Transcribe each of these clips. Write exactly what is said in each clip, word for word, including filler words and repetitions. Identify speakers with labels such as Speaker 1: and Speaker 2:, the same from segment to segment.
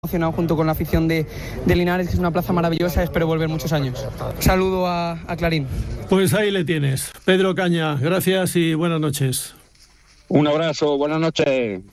Speaker 1: emocionado junto con la afición de, de Linares, que es una plaza maravillosa. Espero volver muchos años. Saludo a, a Clarín.
Speaker 2: Pues ahí le tienes. Pedro Caña, gracias y buenas noches.
Speaker 3: Un abrazo, buenas noches.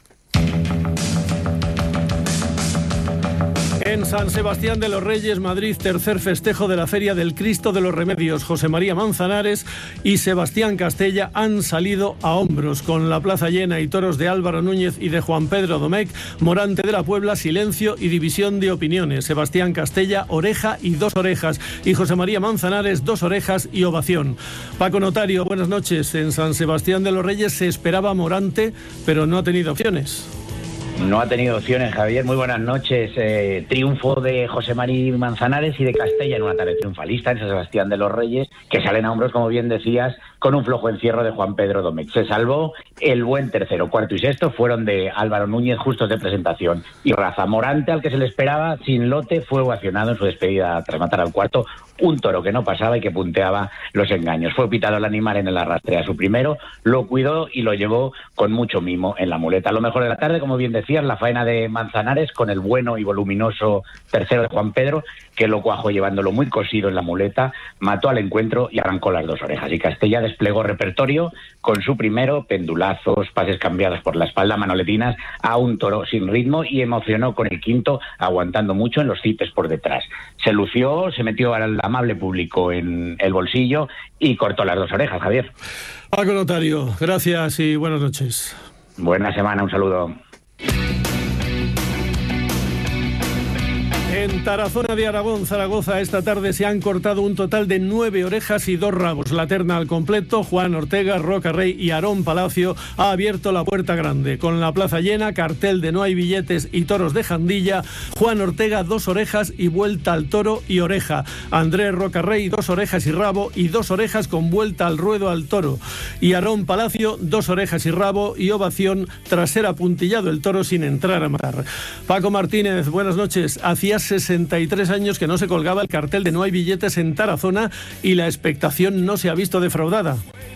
Speaker 2: En San Sebastián de los Reyes, Madrid, tercer festejo de la Feria del Cristo de los Remedios. José María Manzanares y Sebastián Castella han salido a hombros, con la plaza llena y toros de Álvaro Núñez y de Juan Pedro Domecq. Morante de la Puebla, silencio y división de opiniones. Sebastián Castella, oreja y dos orejas. Y José María Manzanares, dos orejas y ovación. Paco Notario, buenas noches. En San Sebastián de los Reyes se esperaba Morante, pero no ha tenido opciones.
Speaker 4: No ha tenido opciones, Javier. Muy buenas noches. Eh, triunfo de José María Manzanares y de Castella en una tarde triunfalista en San Sebastián de los Reyes, que salen a hombros, como bien decías, con un flojo encierro de Juan Pedro Domecq. Se salvó el buen tercero, cuarto y sexto fueron de Álvaro Núñez, justos de presentación y raza. Morante, al que se le esperaba sin lote, fue ovacionado en su despedida tras matar al cuarto, un toro que no pasaba y que punteaba los engaños. Fue pitado el animal en el arrastre a su primero, lo cuidó y lo llevó con mucho mimo en la muleta. Lo mejor de la tarde, como bien decías, la faena de Manzanares con el bueno y voluminoso tercero de Juan Pedro, que lo cuajó llevándolo muy cosido en la muleta, mató al encuentro y arrancó las dos orejas. Y Castella desplegó repertorio con su primero, pendulazos, pases cambiados por la espalda, manoletinas a un toro sin ritmo, y emocionó con el quinto, aguantando mucho en los cites por detrás. Se lució, se metió al amable público en el bolsillo y cortó las dos orejas, Javier.
Speaker 2: Paco Notario, gracias y buenas noches.
Speaker 4: Buena semana, un saludo.
Speaker 2: En Tarazona de Aragón, Zaragoza, esta tarde se han cortado un total de nueve orejas y dos rabos. La terna al completo, Juan Ortega, Roca Rey y Aarón Palacio ha abierto la puerta grande. Con la plaza llena, cartel de no hay billetes y toros de Jandilla. Juan Ortega, dos orejas y vuelta al toro y oreja. Andrés Roca Rey, dos orejas y rabo y dos orejas con vuelta al ruedo al toro. Y Aarón Palacio, dos orejas y rabo y ovación tras ser apuntillado el toro sin entrar a matar. Paco Martínez, buenas noches. Hacía sesenta y tres años que no se colgaba el cartel de no hay billetes en Tarazona y la expectación no se ha visto defraudada.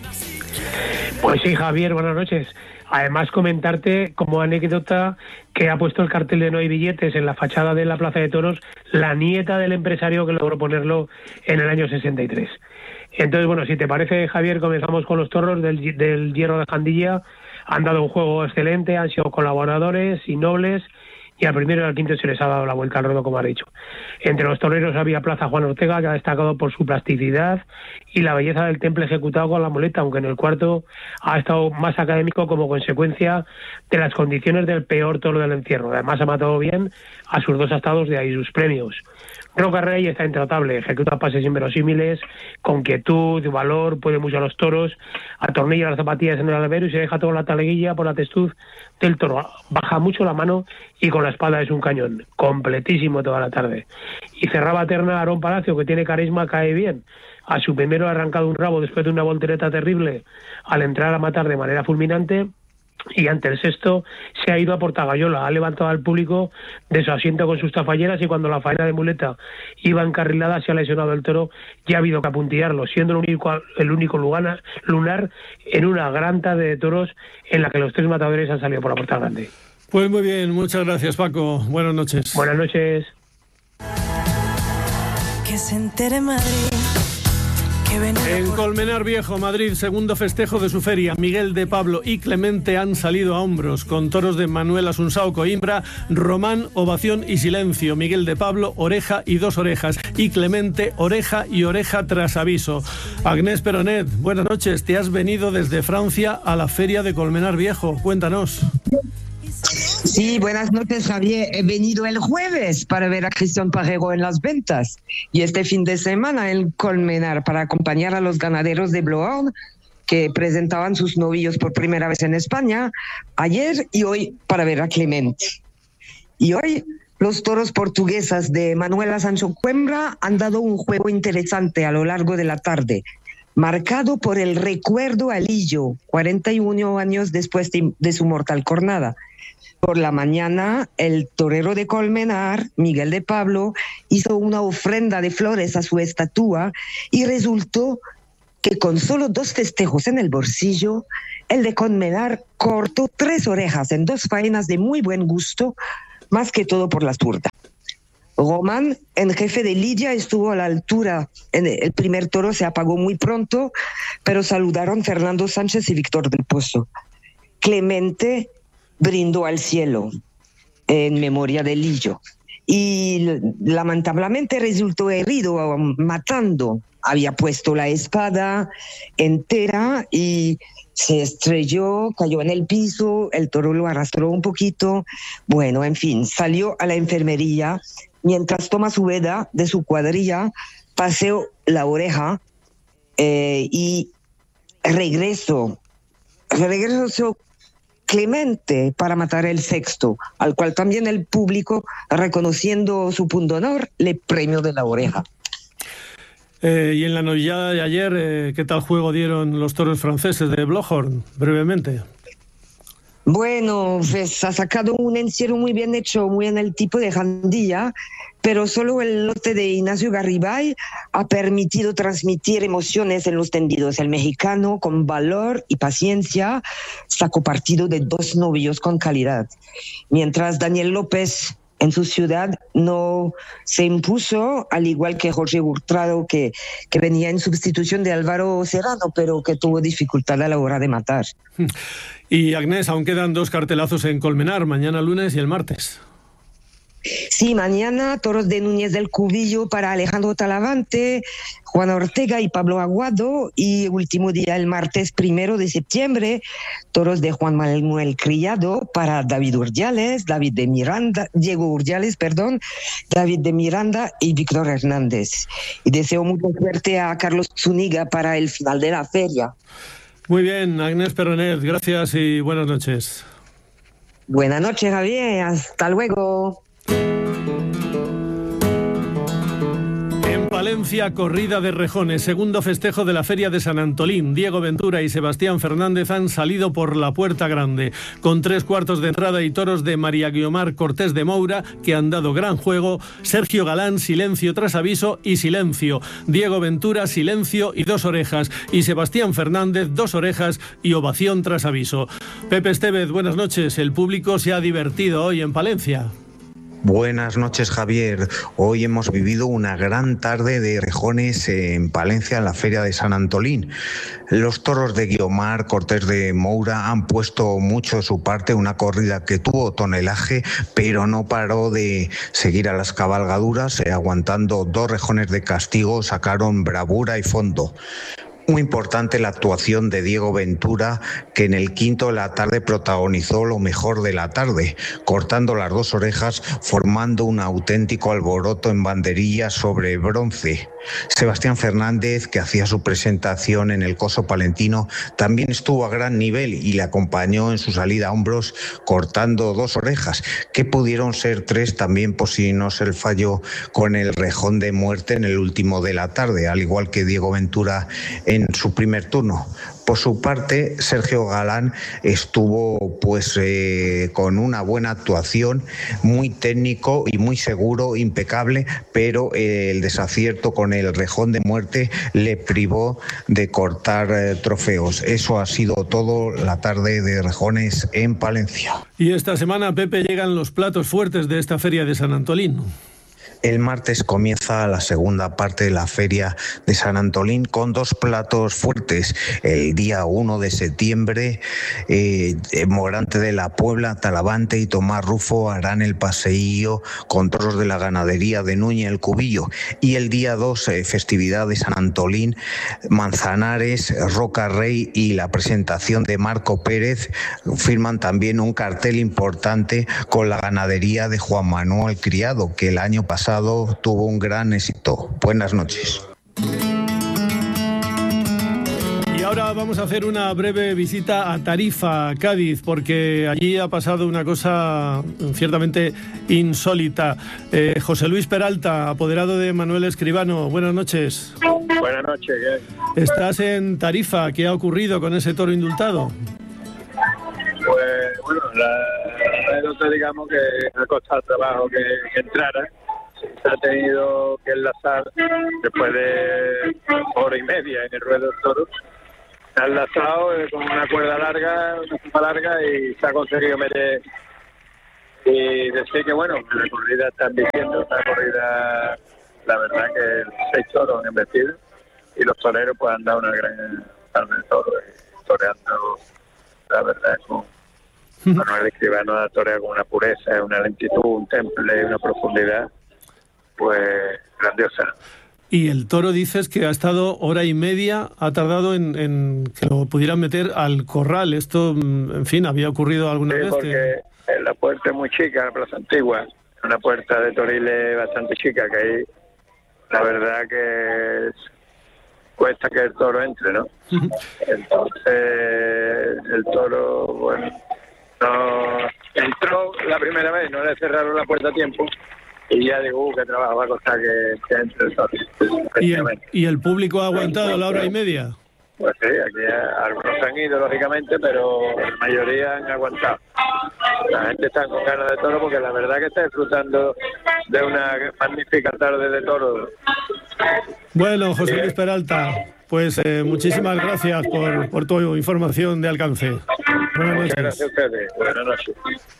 Speaker 5: Pues sí, Javier, buenas noches. Además, comentarte como anécdota que ha puesto el cartel de no hay billetes en la fachada de la Plaza de Toros la nieta del empresario que logró ponerlo en el año sesenta y tres. Entonces, bueno, si te parece, Javier, comenzamos con los toros del, del Hierro de Jandilla. Han dado un juego excelente, han sido colaboradores y nobles, y al primero y al quinto se les ha dado la vuelta al ruedo, como ha dicho. Entre los toreros había Plaza Juan Ortega, que ha destacado por su plasticidad y la belleza del temple ejecutado con la muleta, aunque en el cuarto ha estado más académico como consecuencia de las condiciones del peor toro del encierro. Además ha matado bien a sus dos astados, de ahí sus premios. Roca Rey está intratable, ejecuta pases inverosímiles, con quietud, valor, puede mucho a los toros, atornilla las zapatillas en el albero y se deja toda la taleguilla por la testuz del toro. Baja mucho la mano y con la espada es un cañón, completísimo toda la tarde. Y cerraba terna Aarón Palacio, que tiene carisma, cae bien. A su primero ha arrancado un rabo después de una voltereta terrible al entrar a matar de manera fulminante. Y ante el sexto se ha ido a Portagayola, ha levantado al público de su asiento con sus tafalleras, y cuando la faena de muleta iba encarrilada se ha lesionado el toro y ha habido que apuntillarlo, siendo el único, el único lugar, lunar en una gran tarde de toros en la que los tres matadores han salido por la puerta grande.
Speaker 2: Pues muy bien, muchas gracias, Paco. Buenas noches.
Speaker 5: Buenas noches.
Speaker 6: Que se entere Madrid.
Speaker 2: En Colmenar Viejo, Madrid, segundo festejo de su feria. Miguel de Pablo y Clemente han salido a hombros, con toros de Manuel Asunsao Coimbra, Román, ovación y silencio. Miguel de Pablo, oreja y dos orejas. Y Clemente, oreja y oreja tras aviso. Agnés Peronet, buenas noches. Te has venido desde Francia a la feria de Colmenar Viejo. Cuéntanos.
Speaker 7: Sí, buenas noches, Javier. He venido el jueves para ver a Cristian Parrero en las ventas y este fin de semana en Colmenar para acompañar a los ganaderos de Bloorn que presentaban sus novillos por primera vez en España ayer y hoy para ver a Clemente. Y hoy los toros portuguesas de Manuel Asunsao Coimbra han dado un juego interesante a lo largo de la tarde, marcado por el recuerdo a Lillo, cuarenta y uno años después de, de su mortal cornada. Por la mañana, el torero de Colmenar, Miguel de Pablo, hizo una ofrenda de flores a su estatua y resultó que con solo dos festejos en el bolsillo, el de Colmenar cortó tres orejas en dos faenas de muy buen gusto, más que todo por la zurda. Román, en jefe de lidia, estuvo a la altura. En el primer toro se apagó muy pronto, pero saludaron Fernando Sánchez y Víctor del Pozo. Clemente brindó al cielo en memoria de Lillo y lamentablemente resultó herido, matando. Había puesto la espada entera y se estrelló, cayó en el piso, el toro lo arrastró un poquito. Bueno, en fin, salió a la enfermería. Mientras Tomás Ubeda, de su cuadrilla, paseó la oreja eh, y regresó, regresó Clemente para matar el sexto, al cual también el público, reconociendo su punto de honor, le premió de la oreja.
Speaker 2: Eh, y en la novillada de ayer, eh, ¿qué tal juego dieron los toros franceses de Blohorn? Brevemente.
Speaker 7: Bueno, pues ha sacado un encierro muy bien hecho, muy en el tipo de Jandilla, pero solo el lote de Ignacio Garibay ha permitido transmitir emociones en los tendidos. El mexicano, con valor y paciencia, sacó partido de dos novillos con calidad. Mientras Daniel López, en su ciudad, no se impuso, al igual que Jorge Hurtado, que, que venía en sustitución de Álvaro Serrano, pero que tuvo dificultad a la hora de matar.
Speaker 2: Y Agnés, aún quedan dos cartelazos en Colmenar, mañana lunes y el martes.
Speaker 7: Sí, mañana toros de Núñez del Cubillo para Alejandro Talavante, Juan Ortega y Pablo Aguado, y último día el martes primero de septiembre, toros de Juan Manuel Criado para David Urdiales, David de Miranda, Diego Urdiales, perdón, David de Miranda y Víctor Hernández. Y deseo mucha suerte a Carlos Zúñiga para el final de la feria.
Speaker 2: Muy bien, Agnés Perronet, gracias y buenas noches.
Speaker 7: Buenas noches, Javier, hasta luego.
Speaker 2: En Palencia, corrida de rejones, segundo festejo de la Feria de San Antolín. Diego Ventura y Sebastián Fernández han salido por la puerta grande, con tres cuartos de entrada y toros de María Guiomar Cortés de Moura, que han dado gran juego. Sergio Galán, silencio tras aviso y silencio. Diego Ventura, silencio y dos orejas. Y Sebastián Fernández, dos orejas y ovación tras aviso. Pepe Estevez, buenas noches. El público se ha divertido hoy en Palencia.
Speaker 8: Buenas noches, Javier. Hoy hemos vivido una gran tarde de rejones en Palencia, en la Feria de San Antolín. Los toros de Guiomar Cortés de Moura han puesto mucho de su parte, una corrida que tuvo tonelaje, pero no paró de seguir a las cabalgaduras, eh, aguantando dos rejones de castigo, sacaron bravura y fondo. Muy importante la actuación de Diego Ventura, que en el quinto de la tarde protagonizó lo mejor de la tarde, cortando las dos orejas, formando un auténtico alboroto en banderilla sobre bronce. Sebastián Fernández, que hacía su presentación en el Coso Palentino, también estuvo a gran nivel y le acompañó en su salida a hombros, cortando dos orejas, que pudieron ser tres también por si no se el falló con el rejón de muerte en el último de la tarde, al igual que Diego Ventura en su primer turno. Por su parte, Sergio Galán estuvo pues eh, con una buena actuación, muy técnico y muy seguro, impecable, pero eh, el desacierto con el rejón de muerte le privó de cortar eh, trofeos. Eso ha sido todo la tarde de rejones en Palencia.
Speaker 2: Y esta semana, Pepe, llegan los platos fuertes de esta Feria de San Antolín.
Speaker 8: El martes comienza la segunda parte de la Feria de San Antolín con dos platos fuertes. El día uno de septiembre, eh, Morante de la Puebla, Talavante y Tomás Rufo harán el paseillo con toros de la ganadería de Núñez el Cubillo. Y el día dos, eh, festividad de San Antolín, Manzanares, Roca Rey y la presentación de Marco Pérez firman también un cartel importante con la ganadería de Juan Manuel Criado, que el año pasado tuvo un gran éxito. Buenas noches.
Speaker 2: Y ahora vamos a hacer una breve visita a Tarifa, Cádiz, porque allí ha pasado una cosa ciertamente insólita. Eh, José Luis Peralta, apoderado de Manuel Escribano, buenas noches.
Speaker 9: Buenas noches. ¿Qué?
Speaker 2: Estás en Tarifa, ¿qué ha ocurrido con ese toro indultado?
Speaker 9: Pues bueno, la anécdota, digamos que ha costado trabajo que, que entrara. Se ha tenido que enlazar después de hora y media en el ruedo del toro. Se ha enlazado con una cuerda larga, una cuerda larga, y se ha conseguido meter Y decir que, bueno, la corrida están diciendo, una corrida, la verdad que seis toros han embestido y los toreros pues han dado una gran tarde de toros, toreando, la verdad, con Manuel Escribano ha toreado con una pureza, una lentitud, un temple, una profundidad, pues grandiosa.
Speaker 2: Y el toro, dices que ha estado hora y media, ha tardado en, en que lo pudieran meter al corral. Esto, en fin, ¿había ocurrido alguna
Speaker 9: sí,
Speaker 2: vez?
Speaker 9: Porque que... la puerta es muy chica, la Plaza Antigua, una puerta de Toriles bastante chica, que ahí la verdad que es, cuesta que el toro entre, ¿no? Uh-huh. Entonces el toro, bueno, no entró la primera vez, no le cerraron la puerta a tiempo. Y ya digo, uh, qué trabajo va a costar que, que entre el toro.
Speaker 2: ¿Y el, ¿Y el público ha aguantado la hora y media?
Speaker 9: Pues sí, aquí algunos han ido, lógicamente, pero la mayoría han aguantado. La gente está con ganas de toro porque la verdad que está disfrutando de una magnífica tarde de toro.
Speaker 2: Bueno, José Luis Peralta, pues eh, muchísimas gracias por, por tu información de alcance. Buenas noches.
Speaker 9: Muchas gracias a ustedes. Buenas noches.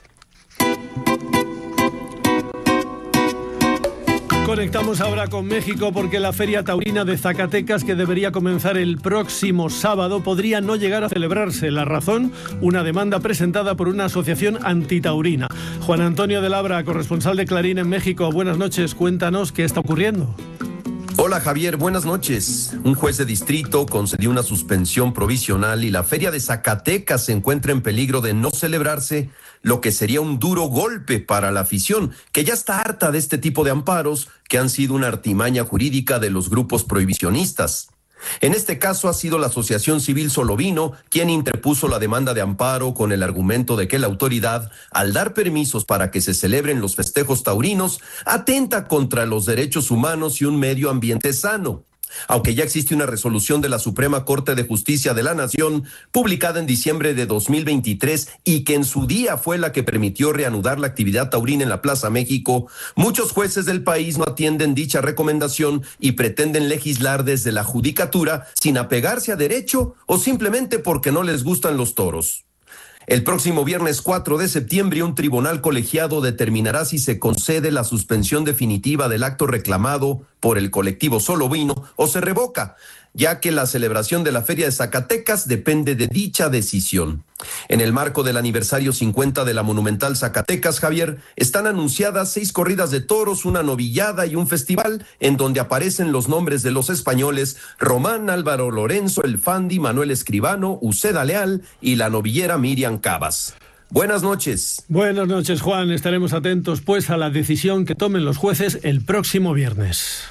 Speaker 2: Conectamos ahora con México porque la Feria Taurina de Zacatecas, que debería comenzar el próximo sábado, podría no llegar a celebrarse. La razón, una demanda presentada por una asociación antitaurina. Juan Antonio de Labra, corresponsal de Clarín en México, buenas noches, cuéntanos qué está ocurriendo.
Speaker 10: Hola Javier, buenas noches. Un juez de distrito concedió una suspensión provisional y la Feria de Zacatecas se encuentra en peligro de no celebrarse, lo que sería un duro golpe para la afición, que ya está harta de este tipo de amparos que han sido una artimaña jurídica de los grupos prohibicionistas. En este caso ha sido la Asociación Civil Solovino quien interpuso la demanda de amparo con el argumento de que la autoridad, al dar permisos para que se celebren los festejos taurinos, atenta contra los derechos humanos y un medio ambiente sano. Aunque ya existe una resolución de la Suprema Corte de Justicia de la Nación, publicada en diciembre de dos mil veintitrés y que en su día fue la que permitió reanudar la actividad taurina en la Plaza México, muchos jueces del país no atienden dicha recomendación y pretenden legislar desde la judicatura sin apegarse a derecho o simplemente porque no les gustan los toros. El próximo viernes cuatro de septiembre, un tribunal colegiado determinará si se concede la suspensión definitiva del acto reclamado por el colectivo Solovino o se revoca, ya que la celebración de la Feria de Zacatecas depende de dicha decisión. En el marco del aniversario cincuenta de la Monumental Zacatecas, Javier, están anunciadas seis corridas de toros, una novillada y un festival en donde aparecen los nombres de los españoles Román Álvaro Lorenzo, el Fandi, Manuel Escribano, Uceda Leal y la novillera Miriam Cabas. Buenas noches.
Speaker 2: Buenas noches, Juan. Estaremos atentos, pues, a la decisión que tomen los jueces el próximo viernes.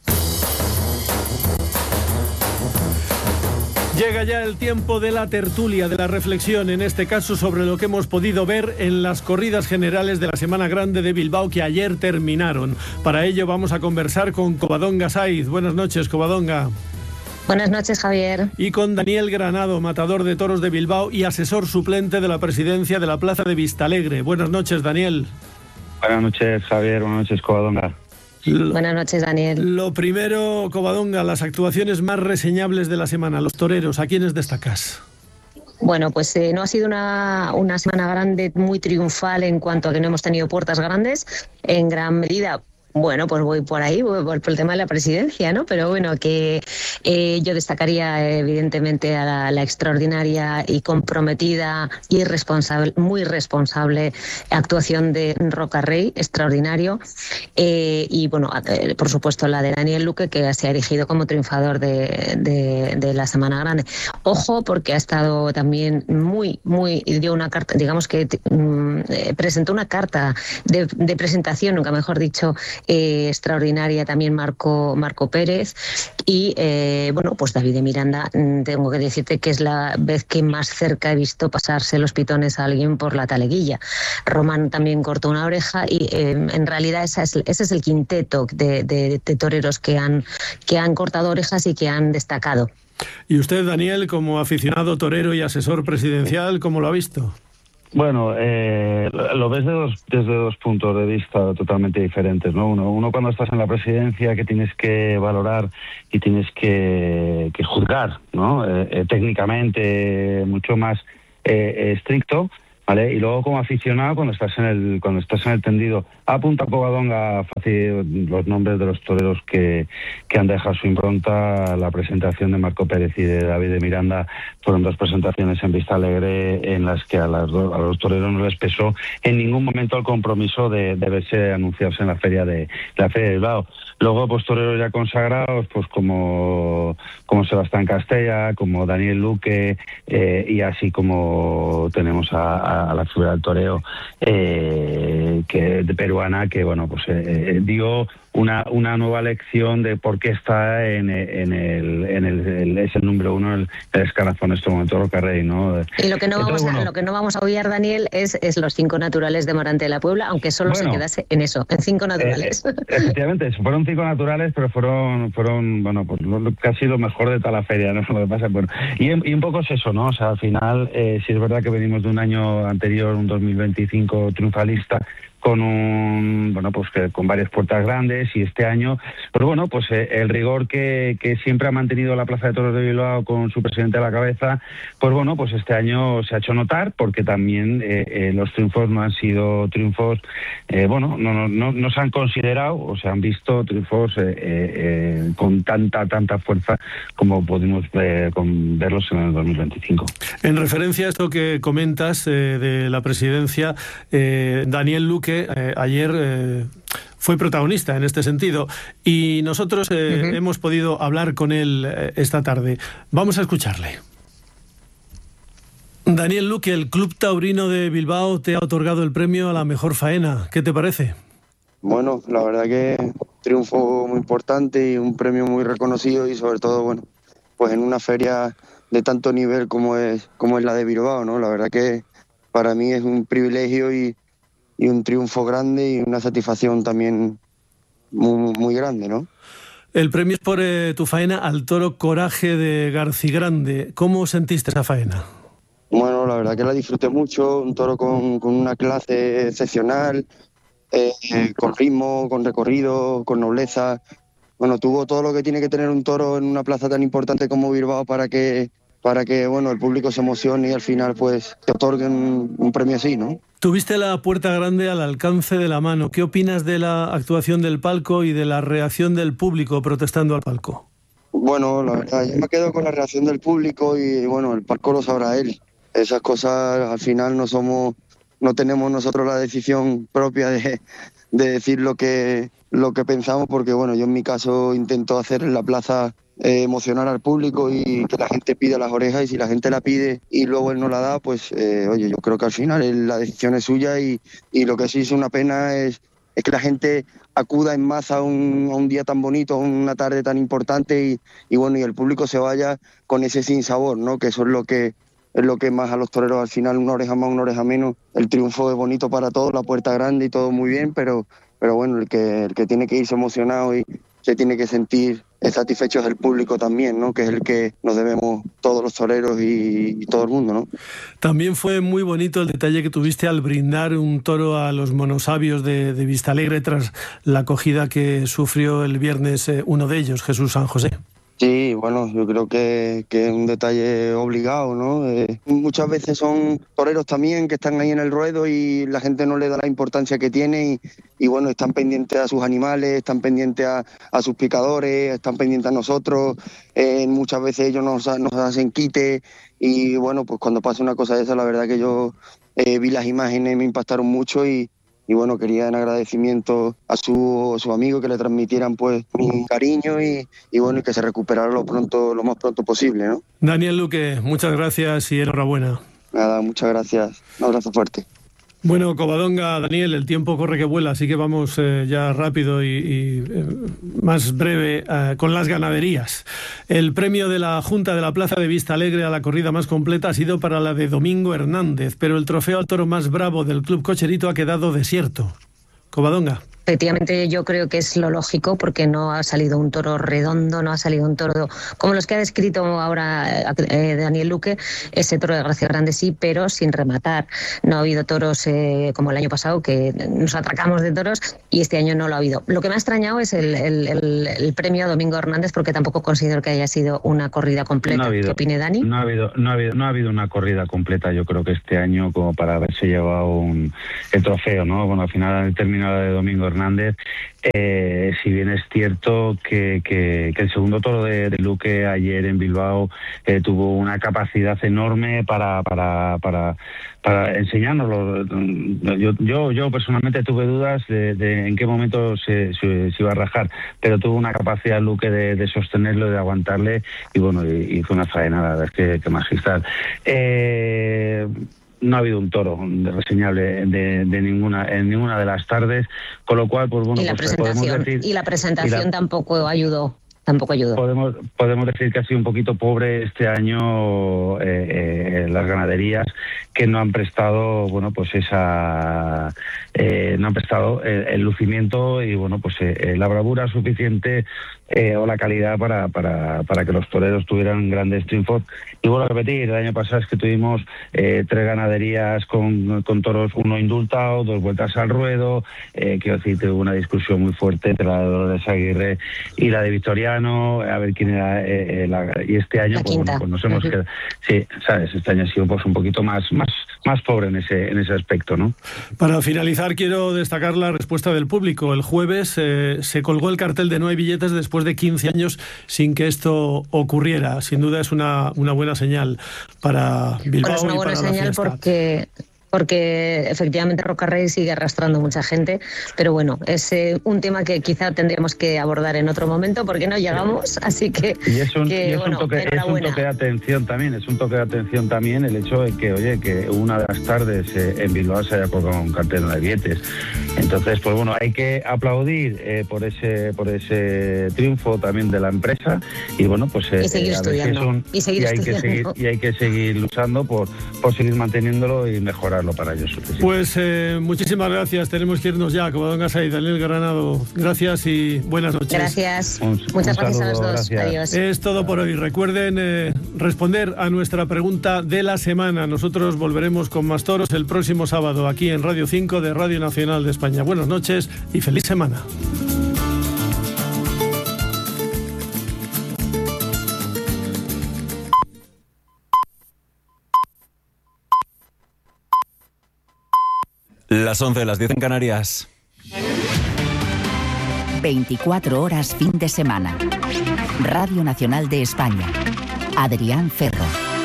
Speaker 2: Llega ya el tiempo de la tertulia, de la reflexión, en este caso sobre lo que hemos podido ver en las corridas generales de la Semana Grande de Bilbao que ayer terminaron. Para ello vamos a conversar con Covadonga Saiz. Buenas noches, Covadonga.
Speaker 11: Buenas noches, Javier.
Speaker 2: Y con Daniel Granado, matador de toros de Bilbao y asesor suplente de la presidencia de la Plaza de Vistalegre. Buenas noches, Daniel.
Speaker 12: Buenas noches, Javier. Buenas noches, Covadonga.
Speaker 11: Lo, Buenas noches, Daniel.
Speaker 2: Lo primero, Covadonga, las actuaciones más reseñables de la semana, los toreros, ¿a quiénes destacas?
Speaker 11: Bueno, pues eh, no ha sido una, una semana grande muy triunfal en cuanto a que no hemos tenido puertas grandes, en gran medida. Bueno, pues voy por ahí, voy por el tema de la presidencia, ¿no? Pero bueno, que eh, yo destacaría evidentemente a la, la extraordinaria y comprometida y responsable, muy responsable actuación de Roca Rey, extraordinario. Eh, y bueno, eh, por supuesto la de Daniel Luque, que se ha erigido como triunfador de, de, de la Semana Grande. Ojo, porque ha estado también muy, muy, dio una carta, digamos que mm, eh, presentó una carta de, de presentación, nunca mejor dicho, Eh, extraordinaria también Marco, Marco Pérez y eh, bueno, pues David de Miranda, tengo que decirte que es la vez que más cerca he visto pasarse los pitones a alguien por la taleguilla. Román también cortó una oreja y eh, en realidad esa es, ese es el quinteto de, de, de toreros que han, que han cortado orejas y que han destacado.
Speaker 2: ¿Y usted, Daniel, como aficionado torero y asesor presidencial, cómo lo ha visto?
Speaker 12: Bueno, eh, lo ves de dos, desde dos puntos de vista totalmente diferentes, ¿no? Uno, uno cuando estás en la presidencia, que tienes que valorar y tienes que, que juzgar, ¿no? Eh, eh, técnicamente mucho más eh, estricto, ¿vale? Y luego como aficionado, cuando estás en el cuando estás en el tendido, apunta Covadonga fácil los nombres de los toreros que, que han dejado su impronta. La presentación de Marco Pérez y de David de Miranda fueron dos presentaciones en Vista Alegre en las que a, las do, a los toreros no les pesó en ningún momento el compromiso de, de verse anunciados en la feria de, de la feria de Bilbao. Luego, pues toreros ya consagrados, pues como, como Sebastián Castella, como Daniel Luque, eh, y así como tenemos a, a la figura del toreo eh, que de peruana, que bueno, pues eh, dio una una nueva lección de por qué está en, en el en el, el es el número uno en el, el escalafón en este momento Roca Rey, ¿no?
Speaker 11: Y lo que no
Speaker 12: Entonces,
Speaker 11: vamos a,
Speaker 12: bueno,
Speaker 11: lo que no vamos a obviar, Daniel, es, es los cinco naturales de Morante de la Puebla, aunque solo
Speaker 12: bueno,
Speaker 11: se quedase en eso, en cinco naturales.
Speaker 12: Eh, efectivamente, fueron cinco naturales, pero fueron fueron bueno, pues lo, lo, casi lo mejor de toda la feria, ¿no? Lo que pasa, bueno, y, y un poco es eso, ¿no? O sea, al final, eh, sí es verdad que venimos de un año anterior, un dos mil veinticinco triunfalista, con un bueno pues que con varias puertas grandes, y este año pues bueno pues eh, el rigor que, que siempre ha mantenido la Plaza de Toros de Bilbao con su presidente a la cabeza, pues bueno pues este año se ha hecho notar, porque también eh, eh, los triunfos no han sido triunfos eh, bueno no, no no no se han considerado o se han visto triunfos eh, eh, con tanta tanta fuerza como pudimos eh, con verlos en el dos mil veinticinco.
Speaker 2: En referencia a esto que comentas eh, de la presidencia, eh, Daniel Luque Eh, ayer eh, fue protagonista en este sentido, y nosotros eh, uh-huh. hemos podido hablar con él eh, esta tarde. Vamos a escucharle. Daniel Luque, el Club Taurino de Bilbao te ha otorgado el premio a la mejor faena. ¿Qué te parece?
Speaker 13: Bueno, la verdad que un triunfo muy importante y un premio muy reconocido, y sobre todo, bueno, pues en una feria de tanto nivel como es como es la de Bilbao, ¿no? La verdad que para mí es un privilegio y y un triunfo grande y una satisfacción también muy, muy grande, ¿no?
Speaker 2: El premio es por eh, tu faena al toro Coraje de Garcigrande. ¿Cómo sentiste esa faena?
Speaker 13: Bueno, la verdad que la disfruté mucho, un toro con, con una clase excepcional, eh, con ritmo, con recorrido, con nobleza. Bueno, tuvo todo lo que tiene que tener un toro en una plaza tan importante como Bilbao para que, para que bueno, el público se emocione y al final pues te otorguen un, un premio así, ¿no?
Speaker 2: Tuviste la puerta grande al alcance de la mano. ¿Qué opinas de la actuación del palco y de la reacción del público protestando al palco?
Speaker 13: Bueno, la verdad, yo me quedo con la reacción del público y bueno, el palco lo sabrá él. Esas cosas al final no somos, no tenemos nosotros la decisión propia de, de decir lo que, lo que pensamos, porque bueno, yo en mi caso intento hacer en la plaza Eh, emocionar al público y que la gente pida las orejas, y si la gente la pide y luego él no la da, pues eh, oye, yo creo que al final él, la decisión es suya, y, y lo que sí es una pena es, es que la gente acuda en masa a un, a un día tan bonito, a una tarde tan importante, y, y bueno, y el público se vaya con ese sinsabor, ¿no? Que eso es lo que es lo que más a los toreros al final, una oreja más, una oreja menos. El triunfo es bonito para todos, la puerta grande y todo muy bien, pero pero bueno, el que el que tiene que irse emocionado y se tiene que sentir satisfecho es el público también, ¿no? Que es el que nos debemos todos los toreros y, y todo el mundo, ¿no?
Speaker 2: También fue muy bonito el detalle que tuviste al brindar un toro a los monosabios de, de Vistalegre tras la acogida que sufrió el viernes eh, uno de ellos, Jesús San José.
Speaker 13: Sí, bueno, yo creo que, que es un detalle obligado, ¿no? Eh, muchas veces son toreros también que están ahí en el ruedo y la gente no le da la importancia que tiene, y, y bueno, están pendientes a sus animales, están pendientes a, a sus picadores, están pendientes a nosotros, eh, muchas veces ellos nos, nos hacen quite, y bueno, pues cuando pasa una cosa de esa, la verdad que yo eh, vi las imágenes, me impactaron mucho, y Y bueno, quería en agradecimiento a su, a su amigo que le transmitieran pues mi cariño y, y bueno, y que se recuperara lo pronto, lo más pronto posible, ¿no?
Speaker 2: Daniel Luque, muchas gracias y enhorabuena.
Speaker 13: Nada, muchas gracias. Un abrazo fuerte.
Speaker 2: Bueno, Covadonga, Daniel, el tiempo corre que vuela, así que vamos eh, ya rápido y, y eh, más breve eh, con las ganaderías. El premio de la Junta de la Plaza de Vistalegre a la corrida más completa ha sido para la de Domingo Hernández, pero el trofeo al toro más bravo del Club Cocherito ha quedado desierto. Covadonga.
Speaker 11: efectivamente yo creo que es lo lógico, porque no ha salido un toro redondo, no ha salido un toro como los que ha descrito ahora eh, Daniel Luque. Ese toro de Gracia Grande sí, pero sin rematar. No ha habido toros eh, como el año pasado, que nos atracamos de toros, y este año no lo ha habido. Lo que me ha extrañado es el, el, el, el premio a Domingo Hernández, porque tampoco considero que haya sido una corrida completa.
Speaker 12: No ha habido,
Speaker 11: ¿Qué opine Dani?
Speaker 12: No ha habido, no ha habido, no ha habido una corrida completa, yo creo que este año, como para haberse llevado un, el trofeo, ¿no? Bueno, al final al terminar la de Domingo Hernández, eh, si bien es cierto que, que, que el segundo toro de, de Luque ayer en Bilbao eh, tuvo una capacidad enorme para para para para enseñárnoslo. Yo, yo, yo personalmente tuve dudas de, de en qué momento se, se, se iba a rajar, pero tuvo una capacidad Luque de, de sostenerlo, de aguantarle, y bueno, hizo una faena, la verdad es que, que magistral. Eh, no ha habido un toro reseñable de, de ninguna en ninguna de las tardes, con lo cual, pues bueno,
Speaker 11: y la
Speaker 12: pues
Speaker 11: presentación,
Speaker 12: podemos decir,
Speaker 11: y la presentación
Speaker 12: y la,
Speaker 11: tampoco ayudó. Tampoco ayudó.
Speaker 12: Podemos, podemos decir que ha sido un poquito pobre este año eh, eh, las ganaderías, que no han prestado, bueno, pues esa, eh, no han prestado el, el lucimiento y, bueno, pues eh, la bravura suficiente eh, o la calidad para, para, para que los toreros tuvieran grandes triunfos. Y vuelvo a repetir, el año pasado es que tuvimos eh, tres ganaderías con, con toros, uno indultado, dos vueltas al ruedo, eh, quiero decir, tuvo una discusión muy fuerte entre la de Dolores Aguirre y la de Victoriano, a ver quién era eh, la, y este año pues, bueno, pues nos hemos quedado, sí, sabes, este año ha sido pues un poquito más más más pobre en ese en ese aspecto, ¿no?
Speaker 2: Para finalizar, quiero destacar la respuesta del público. El jueves eh, se colgó el cartel de no hay billetes después de quince años sin que esto ocurriera. Sin duda es una una buena señal para Bilbao.
Speaker 11: Bueno, es una buena
Speaker 2: y para
Speaker 11: señal
Speaker 2: la fiesta.
Speaker 11: porque porque efectivamente Rocarrey sigue arrastrando mucha gente, pero bueno, es eh, un tema que quizá tendríamos que abordar en otro momento, porque no llegamos, así que,
Speaker 12: y es un,
Speaker 11: que,
Speaker 12: y es
Speaker 11: bueno,
Speaker 12: un toque, es un toque de atención también, es un toque de atención también el hecho de que, oye, que una de las tardes eh, en Bilbao se haya colgado un cartel de billetes. Entonces, pues bueno, hay que aplaudir eh, por ese por ese triunfo también de la empresa, y bueno, pues eh,
Speaker 11: y seguir
Speaker 12: eh, a ver si
Speaker 11: estudiando
Speaker 12: es un,
Speaker 11: y seguir
Speaker 12: y hay
Speaker 11: estudiando.
Speaker 12: que seguir y hay que seguir luchando por por seguir manteniéndolo y mejorar para ellos.
Speaker 2: Pues eh, muchísimas gracias. Tenemos que irnos ya. Covadonga y Daniel Granado, gracias y buenas noches.
Speaker 11: Gracias. Un, Muchas un gracias saludo, a los dos. Gracias. Adiós.
Speaker 2: Es todo por hoy. Recuerden eh, responder a nuestra pregunta de la semana. Nosotros volveremos con más toros el próximo sábado aquí en Radio cinco de Radio Nacional de España. Buenas noches y feliz semana.
Speaker 14: Las once, las diez en Canarias.
Speaker 15: veinticuatro horas fin de semana. Radio Nacional de España. Adrián Ferro.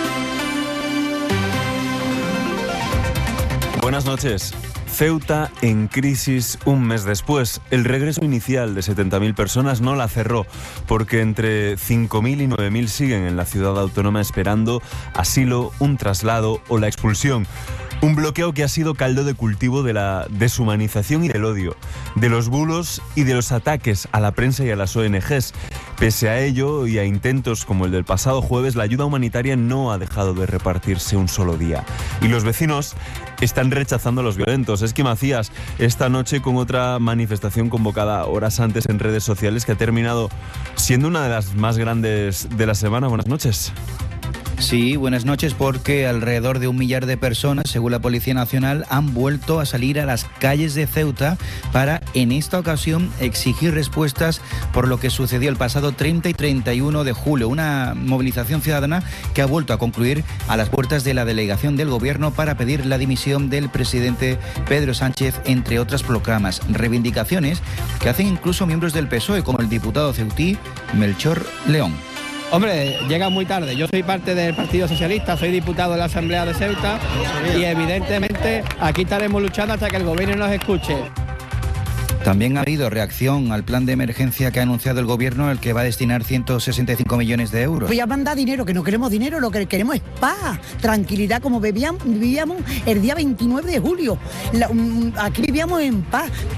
Speaker 14: Buenas noches. Ceuta en crisis un mes después. El regreso inicial de setenta mil personas no la cerró, porque entre cinco mil y nueve mil siguen en la ciudad autónoma esperando asilo, un traslado o la expulsión. Un bloqueo que ha sido caldo de cultivo de la deshumanización y del odio, de los bulos y de los ataques a la prensa y a las O N Ges. Pese a ello y a intentos como el del pasado jueves, la ayuda humanitaria no ha dejado de repartirse un solo día. Y los vecinos están rechazando a los violentos. Esqui Macías, esta noche con otra manifestación convocada horas antes en redes sociales que ha terminado siendo una de las más grandes de la semana. Buenas noches.
Speaker 16: Sí, buenas noches, porque alrededor de un millar de personas, según la Policía Nacional, han vuelto a salir a las calles de Ceuta para, en esta ocasión, exigir respuestas por lo que sucedió el pasado treinta y treinta y uno de julio. Una movilización ciudadana que ha vuelto a concluir a las puertas de la delegación del Gobierno para pedir la dimisión del presidente Pedro Sánchez, entre otras proclamas. Reivindicaciones que hacen incluso miembros del P S O E, como el diputado ceutí Melchor León.
Speaker 17: Hombre, llega muy tarde. Yo soy parte del Partido Socialista, soy diputado de la Asamblea de Ceuta y evidentemente aquí estaremos luchando hasta que el gobierno nos escuche.
Speaker 16: También ha habido reacción al plan de emergencia que ha anunciado el Gobierno, el que va a destinar ciento sesenta y cinco millones de euros.
Speaker 18: Voy a mandar dinero, que no queremos dinero, lo que queremos es paz, tranquilidad, como vivíamos, vivíamos el día veintinueve de julio. La, um, aquí vivíamos en paz.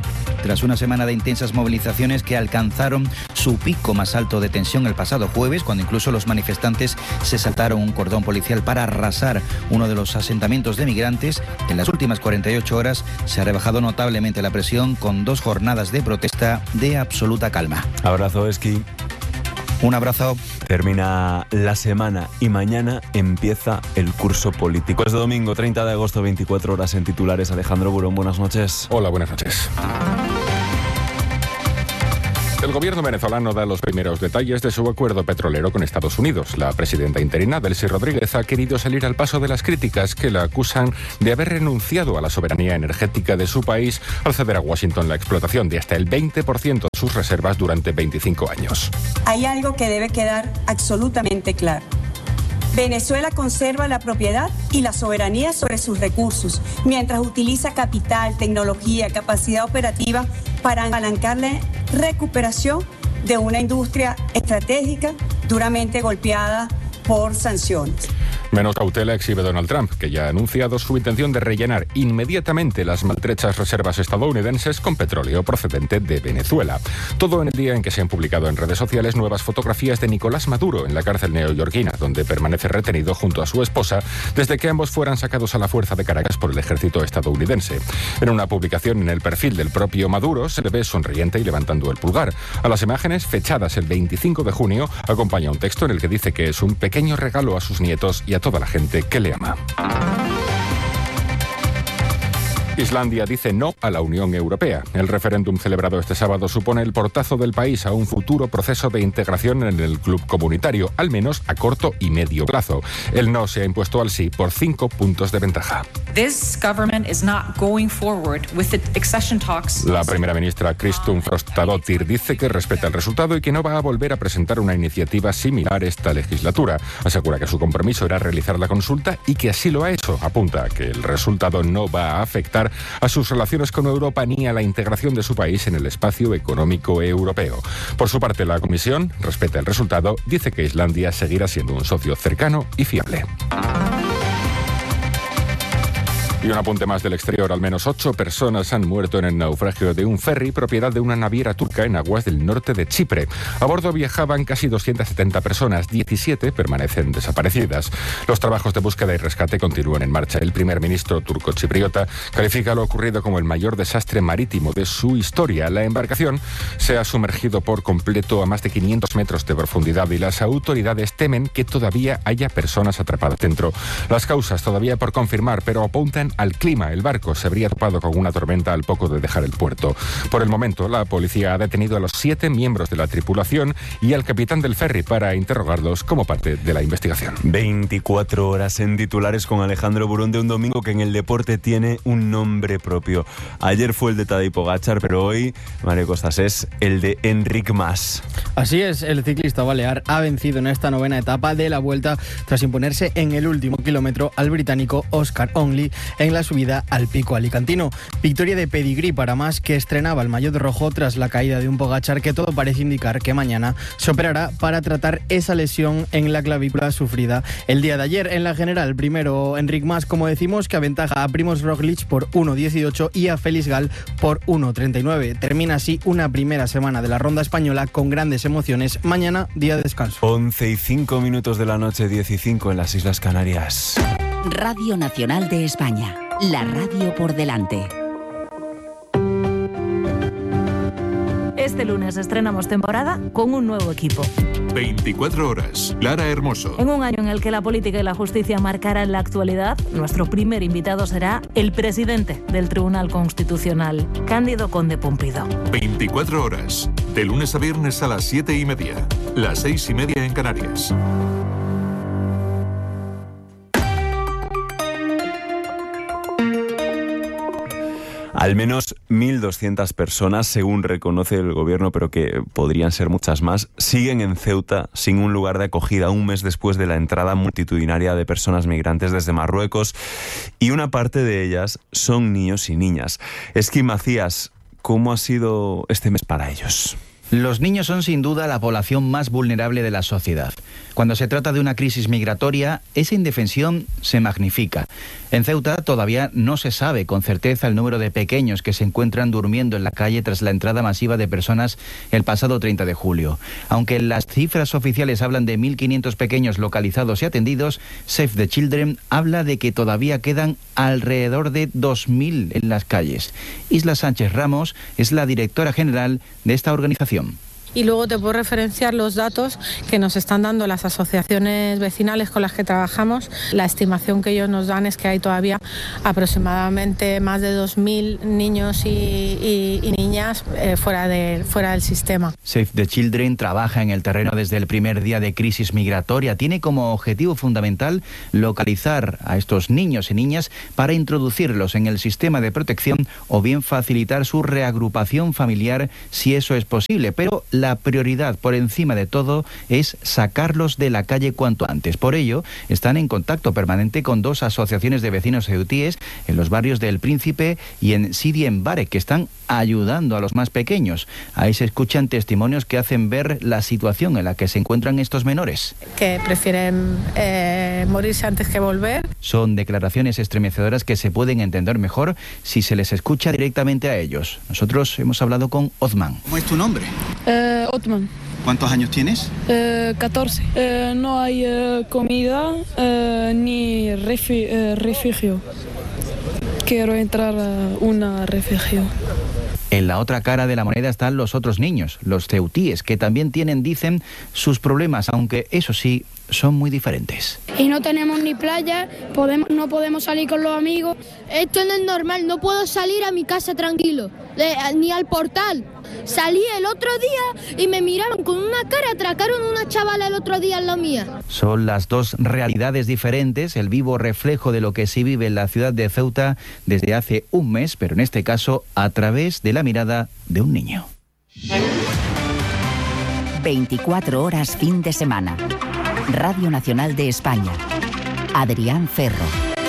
Speaker 16: tras una semana de intensas movilizaciones que alcanzaron su pico más alto de tensión el pasado jueves, cuando incluso los manifestantes se saltaron un cordón policial para arrasar uno de los asentamientos de migrantes. En las últimas cuarenta y ocho horas se ha rebajado notablemente la presión con dos jornadas de protesta de absoluta calma.
Speaker 14: Abrazo, Esqui.
Speaker 16: Un abrazo.
Speaker 14: Termina la semana y mañana empieza el curso político. Es de domingo, treinta de agosto, veinticuatro horas en titulares. Alejandro Burón, buenas noches.
Speaker 19: Hola, buenas noches. El gobierno venezolano da los primeros detalles de su acuerdo petrolero con Estados Unidos. La presidenta interina, Delcy Rodríguez, ha querido salir al paso de las críticas que la acusan de haber renunciado a la soberanía energética de su país al ceder a Washington la explotación de hasta el veinte por ciento de sus reservas durante veinticinco años.
Speaker 20: Hay algo que debe quedar absolutamente claro. Venezuela conserva la propiedad y la soberanía sobre sus recursos, mientras utiliza capital, tecnología, capacidad operativa para apalancar la recuperación de una industria estratégica duramente golpeada por sanciones.
Speaker 19: Menos cautela exhibe Donald Trump, que ya ha anunciado su intención de rellenar inmediatamente las maltrechas reservas estadounidenses con petróleo procedente de Venezuela. Todo en el día en que se han publicado en redes sociales nuevas fotografías de Nicolás Maduro en la cárcel neoyorquina, donde permanece retenido junto a su esposa desde que ambos fueran sacados a la fuerza de Caracas por el ejército estadounidense. En una publicación en el perfil del propio Maduro se le ve sonriente y levantando el pulgar. A las imágenes, fechadas el veinticinco de junio, acompaña un texto en el que dice que es un pequeño regalo a sus nietos y a toda la gente que le ama. Islandia dice no a la Unión Europea. El referéndum celebrado este sábado supone el portazo del país a un futuro proceso de integración en el club comunitario, al menos a corto y medio plazo. El no se ha impuesto al sí por cinco puntos de ventaja.
Speaker 21: This government is not going forward with the accession talks.
Speaker 19: La primera ministra Kristun Frostadóttir dice que respeta el resultado y que no va a volver a presentar una iniciativa similar esta legislatura. Asegura que su compromiso era realizar la consulta y que así lo ha hecho. Apunta que el resultado no va a afectar a sus relaciones con Europa ni a la integración de su país en el espacio económico europeo. Por su parte, la Comisión respeta el resultado, dice que Islandia seguirá siendo un socio cercano y fiable. Y un apunte más del exterior. Al menos ocho personas han muerto en el naufragio de un ferry propiedad de una naviera turca en aguas del norte de Chipre. A bordo viajaban casi doscientas setenta personas, diecisiete permanecen desaparecidas. Los trabajos de búsqueda y rescate continúan en marcha. El primer ministro turco-chipriota califica lo ocurrido como el mayor desastre marítimo de su historia. La embarcación se ha sumergido por completo a más de quinientos metros de profundidad y las autoridades temen que todavía haya personas atrapadas dentro. Las causas todavía por confirmar, pero apuntan al clima. El barco se habría topado con una tormenta al poco de dejar el puerto. Por el momento, la policía ha detenido a los siete miembros de la tripulación y al capitán del ferry para interrogarlos como parte de la investigación.
Speaker 14: veinticuatro horas en titulares con Alejandro Burón de un domingo que en el deporte tiene un nombre propio. Ayer fue el de Tadej Pogačar, pero hoy, Mario Costas, es el de Enric Mas.
Speaker 1: Así es, el ciclista balear ha vencido en esta novena etapa de la Vuelta tras imponerse en el último kilómetro al británico Oscar Onley en la subida al Pico Alicantino. Victoria de pedigrí para Mas, que estrenaba el maillot rojo tras la caída de un Pogačar que todo parece indicar que mañana se operará para tratar esa lesión en la clavícula sufrida el día de ayer. En la general, primero Enric Mas, como decimos, que aventaja a Primož Roglič por uno dieciocho y a Félix Gall por uno treinta y nueve. Termina así una primera semana de la ronda española con grandes emociones. Mañana, día de descanso.
Speaker 14: once y cinco minutos de la noche, diez y cinco en las Islas Canarias.
Speaker 15: Radio Nacional de España, la radio por delante.
Speaker 21: Este lunes estrenamos temporada con un nuevo equipo.
Speaker 22: veinticuatro horas. Lara Hermoso.
Speaker 21: En un año en el que la política y la justicia marcarán la actualidad, nuestro primer invitado será el presidente del Tribunal Constitucional, Cándido Conde Pumpido.
Speaker 22: veinticuatro horas. De lunes a viernes a las siete y media. Las seis y media en Canarias.
Speaker 14: Al menos mil doscientas personas, según reconoce el gobierno, pero que podrían ser muchas más, siguen en Ceuta sin un lugar de acogida un mes después de la entrada multitudinaria de personas migrantes desde Marruecos, y una parte de ellas son niños y niñas. Esqui Macías, ¿cómo ha sido este mes para ellos?
Speaker 16: Los niños son sin duda la población más vulnerable de la sociedad. Cuando se trata de una crisis migratoria, esa indefensión se magnifica. En Ceuta todavía no se sabe con certeza el número de pequeños que se encuentran durmiendo en la calle tras la entrada masiva de personas el pasado treinta de julio. Aunque las cifras oficiales hablan de mil quinientos pequeños localizados y atendidos, Save the Children habla de que todavía quedan alrededor de dos mil en las calles. Isla Sánchez Ramos es la directora general de esta organización.
Speaker 3: Y luego te puedo referenciar los datos que nos están dando las asociaciones vecinales con las que trabajamos. La estimación que ellos nos dan es que hay todavía aproximadamente más de dos mil niños y, y, y niñas eh, fuera, de, fuera del sistema.
Speaker 16: Save the Children trabaja en el terreno desde el primer día de crisis migratoria. Tiene como objetivo fundamental localizar a estos niños y niñas para introducirlos en el sistema de protección o bien facilitar su reagrupación familiar si eso es posible. Pero la La prioridad por encima de todo es sacarlos de la calle cuanto antes. Por ello, están en contacto permanente con dos asociaciones de vecinos ceutíes en los barrios del Príncipe y en Sidi Embare, que están ayudando a los más pequeños. Ahí se escuchan testimonios que hacen ver la situación en la que se encuentran estos menores.
Speaker 3: Que prefieren eh, morirse antes que volver.
Speaker 16: Son declaraciones estremecedoras que se pueden entender mejor si se les escucha directamente a ellos. Nosotros hemos hablado con Othman.
Speaker 4: ¿Cómo es tu nombre?
Speaker 23: Eh, Othman.
Speaker 4: ¿Cuántos años tienes?
Speaker 23: Eh, catorce. Eh, no hay eh, comida eh, ni refi eh, refugio. Quiero entrar a un refugio.
Speaker 16: En la otra cara de la moneda están los otros niños, los ceutíes, que también tienen, dicen, sus problemas, aunque eso sí, son muy diferentes.
Speaker 24: Y no tenemos ni playa, podemos, no podemos salir con los amigos.
Speaker 25: Esto no es normal, no puedo salir a mi casa tranquilo, de, ni al portal. Salí el otro día y me miraron con una cara, atracaron una chavala el otro día en la mía.
Speaker 16: Son las dos realidades diferentes, el vivo reflejo de lo que se vive en la ciudad de Ceuta desde hace un mes, pero en este caso a través de la mirada de un niño.
Speaker 15: veinticuatro horas fin de semana. Radio Nacional de España. Adrián Ferro.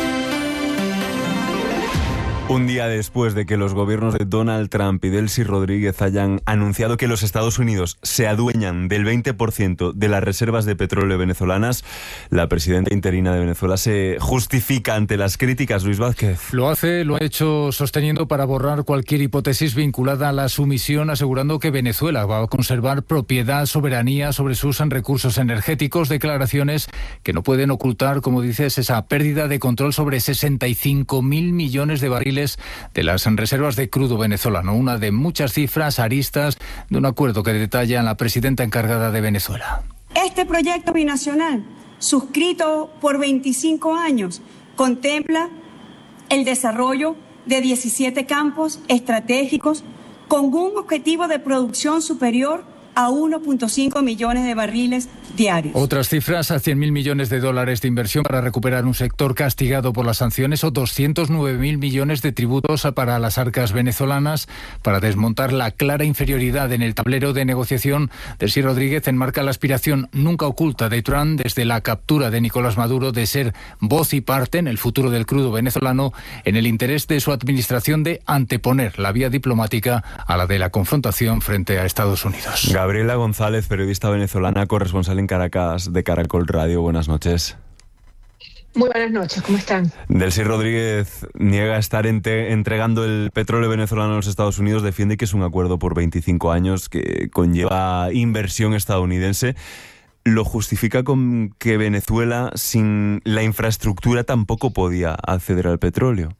Speaker 14: Un día después de que los gobiernos de Donald Trump y Delcy Rodríguez hayan anunciado que los Estados Unidos se adueñan del veinte por ciento de las reservas de petróleo venezolanas, la presidenta interina de Venezuela se justifica ante las críticas. Luis Vázquez.
Speaker 26: Lo hace, lo ha hecho sosteniendo para borrar cualquier hipótesis vinculada a la sumisión, asegurando que Venezuela va a conservar propiedad, soberanía sobre sus recursos energéticos, declaraciones que no pueden ocultar, como dices, esa pérdida de control sobre sesenta y cinco mil millones de barriles de las reservas de crudo venezolano, una de muchas cifras aristas de un acuerdo que detalla la presidenta encargada de Venezuela.
Speaker 20: Este proyecto binacional, suscrito por veinticinco años, contempla el desarrollo de diecisiete campos estratégicos con un objetivo de producción superior a uno punto cinco millones de barriles diarios.
Speaker 26: Otras cifras, a cien mil millones de dólares de inversión para recuperar un sector castigado por las sanciones o doscientos nueve mil millones de tributos para las arcas venezolanas para desmontar la clara inferioridad en el tablero de negociación. Delcy Rodríguez enmarca la aspiración nunca oculta de Trump desde la captura de Nicolás Maduro de ser voz y parte en el futuro del crudo venezolano, en el interés de su administración de anteponer la vía diplomática a la de la confrontación frente a Estados Unidos.
Speaker 14: Gabriela González, periodista venezolana, corresponsal en Caracas de Caracol Radio. Buenas noches.
Speaker 27: Muy buenas noches, ¿cómo están?
Speaker 14: Delcy Rodríguez niega estar ente- entregando el petróleo venezolano a los Estados Unidos, defiende que es un acuerdo por veinticinco años que conlleva inversión estadounidense. Lo justifica con que Venezuela, sin la infraestructura, tampoco podía acceder al petróleo.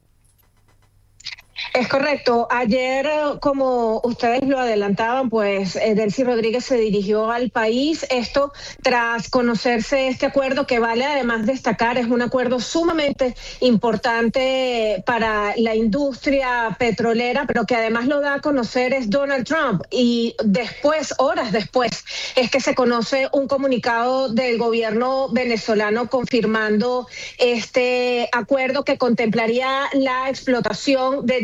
Speaker 27: Es correcto. Ayer, como ustedes lo adelantaban, pues eh, Delcy Rodríguez se dirigió al país. Esto tras conocerse este acuerdo que vale además destacar, es un acuerdo sumamente importante para la industria petrolera, pero que además lo da a conocer es Donald Trump. Y después, horas después, es que se conoce un comunicado del gobierno venezolano confirmando este acuerdo que contemplaría la explotación de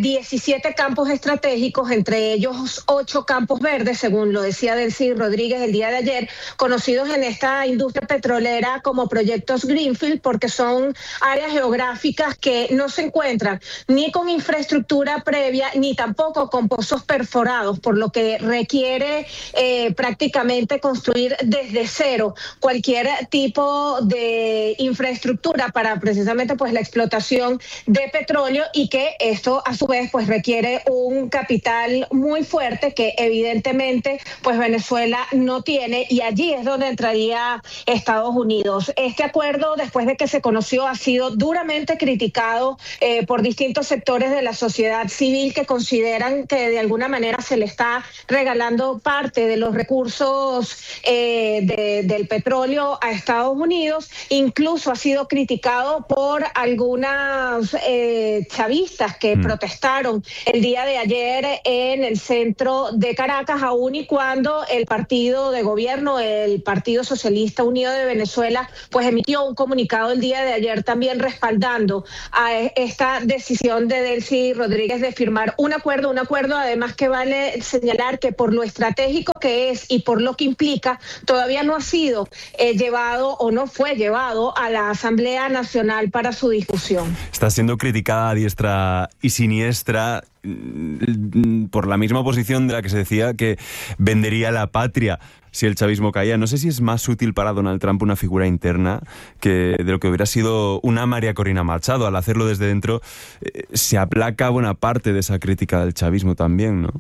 Speaker 27: diecisiete campos estratégicos, entre ellos ocho campos verdes, según lo decía Delcy Rodríguez el día de ayer, conocidos en esta industria petrolera como proyectos Greenfield, porque son áreas geográficas que no se encuentran ni con infraestructura previa ni tampoco con pozos perforados, por lo que requiere eh, prácticamente construir desde cero cualquier tipo de infraestructura para precisamente pues la explotación de petróleo, y que esto a su vez pues requiere un capital muy fuerte que evidentemente pues Venezuela no tiene, y allí es donde entraría Estados Unidos. Este acuerdo, después de que se conoció, ha sido duramente criticado eh, por distintos sectores de la sociedad civil, que consideran que de alguna manera se le está regalando parte de los recursos eh, de, del petróleo a Estados Unidos. Incluso ha sido criticado por algunas eh, chavistas que mm. protestaron el día de ayer en el centro de Caracas, aun y cuando el partido de gobierno, el Partido Socialista Unido de Venezuela, pues emitió un comunicado el día de ayer también respaldando a esta decisión de Delcy Rodríguez de firmar un acuerdo, un acuerdo además que vale señalar que por lo estratégico que es y por lo que implica, todavía no ha sido eh, llevado o no fue llevado a la Asamblea Nacional para su discusión.
Speaker 14: Está siendo criticada a diestra y siniestra por la misma oposición de la que se decía que vendería la patria si el chavismo caía. No sé si es más útil para Donald Trump una figura interna que de lo que hubiera sido una María Corina Machado. Al hacerlo desde dentro, eh, se aplaca buena parte de esa crítica del chavismo también, ¿no?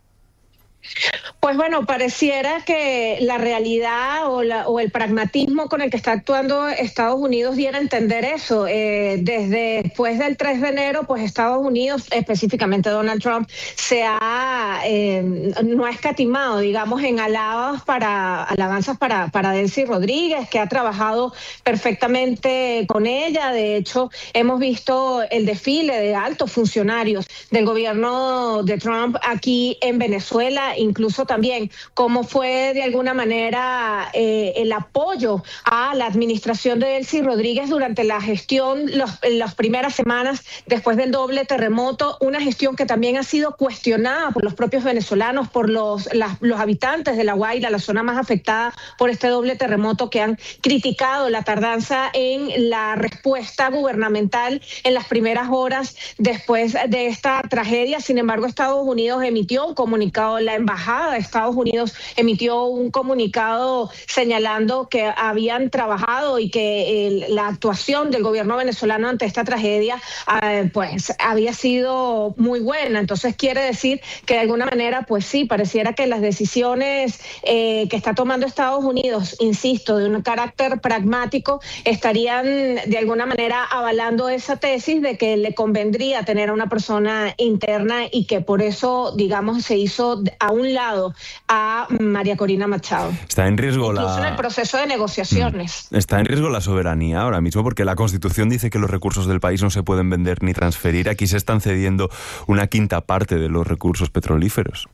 Speaker 27: Pues bueno, pareciera que la realidad o, la, o el pragmatismo con el que está actuando Estados Unidos diera a entender eso. Eh, desde después del tres de enero, pues Estados Unidos, específicamente Donald Trump, se ha eh, no ha escatimado, digamos, en alabas para, alabanzas para, para Delcy Rodríguez, que ha trabajado perfectamente con ella. De hecho, hemos visto el desfile de altos funcionarios del gobierno de Trump aquí en Venezuela, incluso también cómo fue de alguna manera eh, el apoyo a la administración de Delcy Rodríguez durante la gestión, los, las primeras semanas después del doble terremoto, una gestión que también ha sido cuestionada por los propios venezolanos, por los, las, los habitantes de La Guaira, la zona más afectada por este doble terremoto, que han criticado la tardanza en la respuesta gubernamental en las primeras horas después de esta tragedia. Sin embargo, Estados Unidos emitió un comunicado, la Embajada de Estados Unidos emitió un comunicado señalando que habían trabajado y que el, la actuación del gobierno venezolano ante esta tragedia eh, pues había sido muy buena. Entonces quiere decir que de alguna manera, pues sí, pareciera que las decisiones eh, que está tomando Estados Unidos, insisto, de un carácter pragmático, estarían de alguna manera avalando esa tesis de que le convendría tener a una persona interna, y que por eso, digamos, se hizo a un lado a María Corina Machado.
Speaker 14: Está en riesgo
Speaker 27: Incluso
Speaker 14: la...
Speaker 27: en el proceso de negociaciones.
Speaker 14: Está en riesgo la soberanía ahora mismo, porque la Constitución dice que los recursos del país no se pueden vender ni transferir. Aquí se están cediendo una quinta parte de los recursos petrolíferos.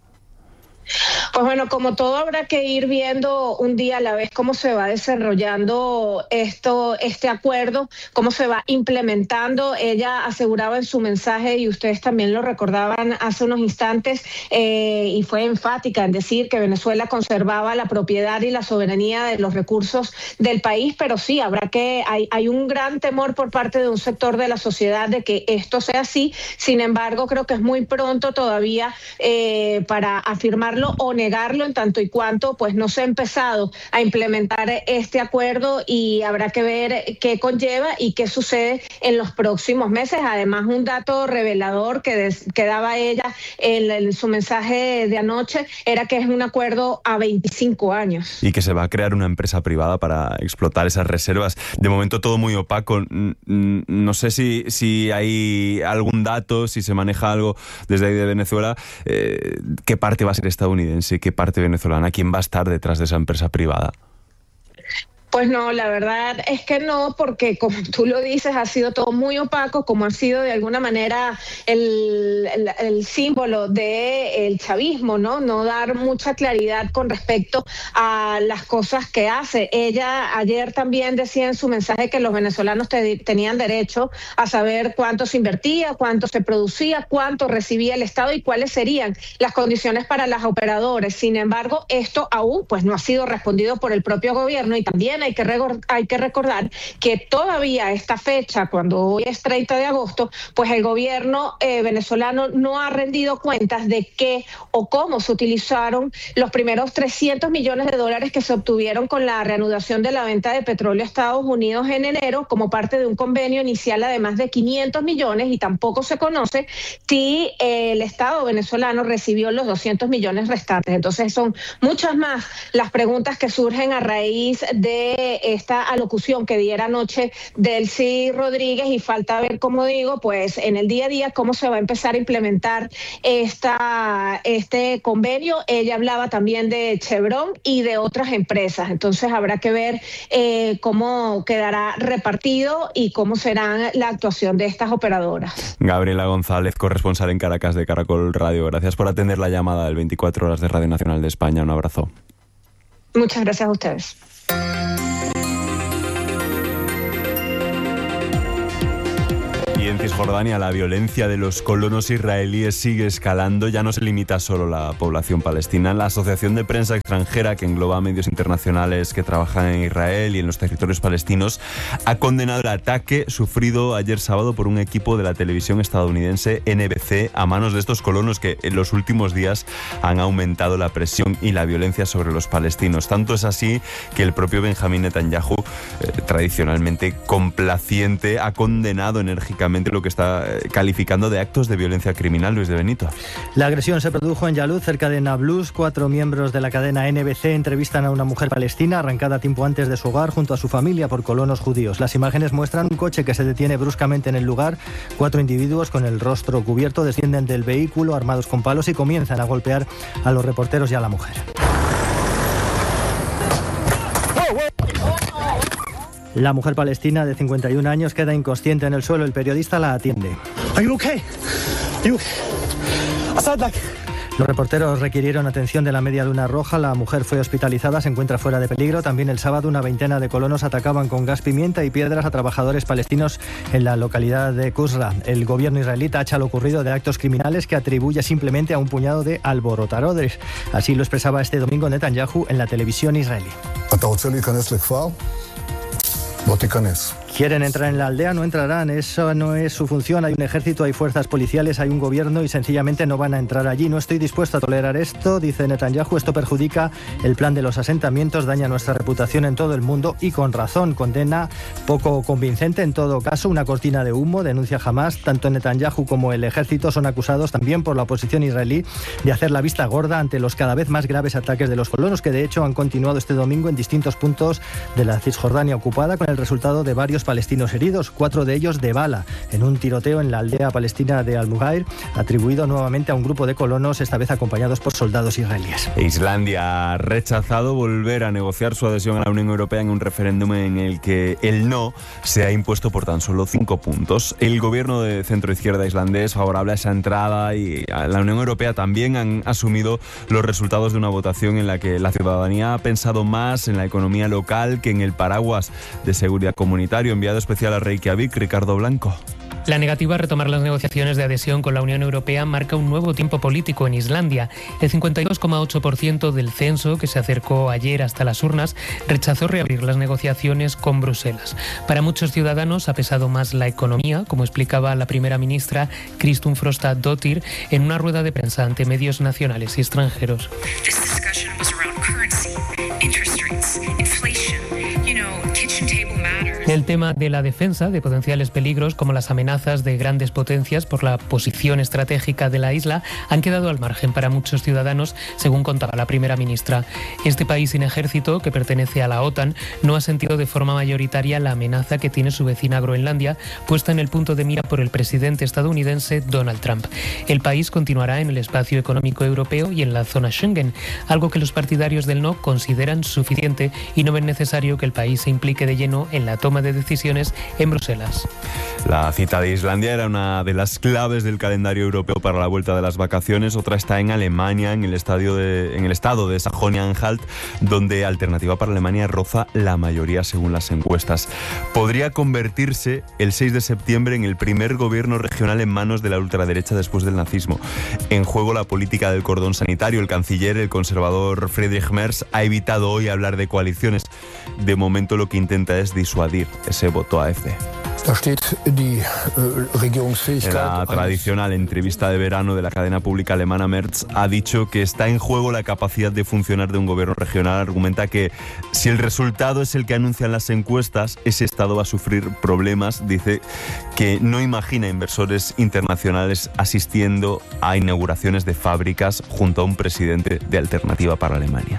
Speaker 27: Pues bueno, como todo, habrá que ir viendo un día a la vez cómo se va desarrollando esto, este acuerdo, cómo se va implementando. Ella aseguraba en su mensaje, y ustedes también lo recordaban hace unos instantes, eh, y fue enfática en decir que Venezuela conservaba la propiedad y la soberanía de los recursos del país, pero sí, habrá que, hay, hay un gran temor por parte de un sector de la sociedad de que esto sea así. Sin embargo, creo que es muy pronto todavía eh, para afirmar o negarlo, en tanto y cuanto pues no se ha empezado a implementar este acuerdo, y habrá que ver qué conlleva y qué sucede en los próximos meses. Además, un dato revelador que, des, que daba ella en, en su mensaje de anoche era que es un acuerdo a veinticinco años.
Speaker 14: Y que se va a crear una empresa privada para explotar esas reservas. De momento todo muy opaco. No sé si, si hay algún dato, si se maneja algo desde ahí de Venezuela, eh, qué parte va a ser estadounidense, qué parte venezolana, quién va a estar detrás de esa empresa privada.
Speaker 27: Pues no, la verdad es que no, porque como tú lo dices, ha sido todo muy opaco, como ha sido de alguna manera el, el, el símbolo del chavismo, ¿no? No dar mucha claridad con respecto a las cosas que hace. Ella ayer también decía en su mensaje que los venezolanos te, tenían derecho a saber cuánto se invertía, cuánto se producía, cuánto recibía el Estado y cuáles serían las condiciones para las operadoras. Sin embargo, esto aún pues no ha sido respondido por el propio gobierno y también hay que, hay que recordar que todavía a esta fecha, cuando hoy es treinta de agosto, pues el gobierno eh, venezolano no ha rendido cuentas de qué o cómo se utilizaron los primeros trescientos millones de dólares que se obtuvieron con la reanudación de la venta de petróleo a Estados Unidos en enero como parte de un convenio inicial de más de quinientos millones, y tampoco se conoce si eh, el Estado venezolano recibió los doscientos millones restantes. Entonces son muchas más las preguntas que surgen a raíz de esta alocución que diera anoche Delcy Rodríguez, y falta ver, como digo, pues en el día a día cómo se va a empezar a implementar esta, este convenio. Ella hablaba también de Chevron y de otras empresas, entonces habrá que ver eh, cómo quedará repartido y cómo será la actuación de estas operadoras.
Speaker 14: Gabriela González, corresponsal en Caracas de Caracol Radio, gracias por atender la llamada del veinticuatro horas de Radio Nacional de España. Un abrazo.
Speaker 27: Muchas gracias a ustedes.
Speaker 14: Y en Cisjordania la violencia de los colonos israelíes sigue escalando. Ya no se limita solo a la población palestina. La Asociación de Prensa Extranjera, que engloba a medios internacionales que trabajan en Israel y en los territorios palestinos, ha condenado el ataque sufrido ayer sábado por un equipo de la televisión estadounidense N B C a manos de estos colonos, que en los últimos días han aumentado la presión y la violencia sobre los palestinos. Tanto es así que el propio Benjamín Netanyahu, eh, tradicionalmente complaciente, ha condenado enérgicamente lo que está calificando de actos de violencia criminal. Luis de Benito.
Speaker 4: La agresión se produjo en Yalud, cerca de Nablus. Cuatro miembros de la cadena N B C entrevistan a una mujer palestina arrancada tiempo antes de su hogar junto a su familia por colonos judíos. Las imágenes muestran un coche que se detiene bruscamente en el lugar. Cuatro individuos con el rostro cubierto descienden del vehículo armados con palos y comienzan a golpear a los reporteros y a la mujer. La mujer palestina de cincuenta y un años queda inconsciente en el suelo. El periodista la atiende.
Speaker 5: Are you okay? Are you...
Speaker 4: Los reporteros requirieron atención de la Media Luna Roja. La mujer fue hospitalizada, se encuentra fuera de peligro. También el sábado una veintena de colonos atacaban con gas pimienta y piedras a trabajadores palestinos en la localidad de Qusra. El gobierno israelí tacha lo ocurrido de actos criminales que atribuye simplemente a un puñado de alborotadores. Así lo expresaba este domingo Netanyahu en la televisión israelí. Quieren entrar en la aldea, no entrarán, eso no es su función. Hay un ejército, hay fuerzas policiales, hay un gobierno y sencillamente no van a entrar allí. No estoy dispuesto a tolerar esto, dice Netanyahu. Esto perjudica el plan de los asentamientos, daña nuestra reputación en todo el mundo y con razón. Condena poco convincente en todo caso, una cortina de humo, denuncia Hamás. Tanto Netanyahu como el ejército son acusados también por la oposición israelí de hacer la vista gorda ante los cada vez más graves ataques de los colonos, que de hecho han continuado este domingo en distintos puntos de la Cisjordania ocupada, con el resultado de varios palestinos heridos, cuatro de ellos de bala, en un tiroteo en la aldea palestina de Al-Mughayr, atribuido nuevamente a un grupo de colonos, esta vez acompañados por soldados israelíes.
Speaker 14: Islandia ha rechazado volver a negociar su adhesión a la Unión Europea en un referéndum en el que el no se ha impuesto por tan solo cinco puntos. El gobierno de centro-izquierda islandés, favorable a esa entrada, y a la Unión Europea también han asumido los resultados de una votación en la que la ciudadanía ha pensado más en la economía local que en el paraguas de seguridad comunitario. Enviado especial a Reykjavik, Ricardo Blanco.
Speaker 6: La negativa a retomar las negociaciones de adhesión con la Unión Europea marca un nuevo tiempo político en Islandia. El cincuenta y dos coma ocho por ciento del censo, que se acercó ayer hasta las urnas, rechazó reabrir las negociaciones con Bruselas. Para muchos ciudadanos ha pesado más la economía, como explicaba la primera ministra Kristrún Frostadóttir en una rueda de prensa ante medios nacionales y extranjeros. El tema de la defensa de potenciales peligros como las amenazas de grandes potencias por la posición estratégica de la isla han quedado al margen para muchos ciudadanos, según contaba la primera ministra. Este país sin ejército, que pertenece a la OTAN, no ha sentido de forma mayoritaria la amenaza que tiene su vecina Groenlandia, puesta en el punto de mira por el presidente estadounidense Donald Trump. El país continuará en el espacio económico europeo y en la zona Schengen, algo que los partidarios del no consideran suficiente y no ven necesario que el país se implique de lleno en la toma de decisiones en Bruselas.
Speaker 14: La cita de Islandia era una de las claves del calendario europeo para la vuelta de las vacaciones. Otra está en Alemania, en el, estadio de, en el estado de Sajonia-Anhalt, donde Alternativa para Alemania roza la mayoría según las encuestas. Podría convertirse el seis de septiembre en el primer gobierno regional en manos de la ultraderecha después del nazismo. En juego la política del cordón sanitario. El canciller, el conservador Friedrich Merz, ha evitado hoy hablar de coaliciones. De momento lo que intenta es disuadir ese voto A F D. En la tradicional entrevista de verano de la cadena pública alemana, Merz ha dicho que está en juego la capacidad de funcionar de un gobierno regional. Argumenta que si el resultado es el que anuncian las encuestas, ese estado va a sufrir problemas. Dice que no imagina inversores internacionales asistiendo a inauguraciones de fábricas junto a un presidente de Alternativa para Alemania.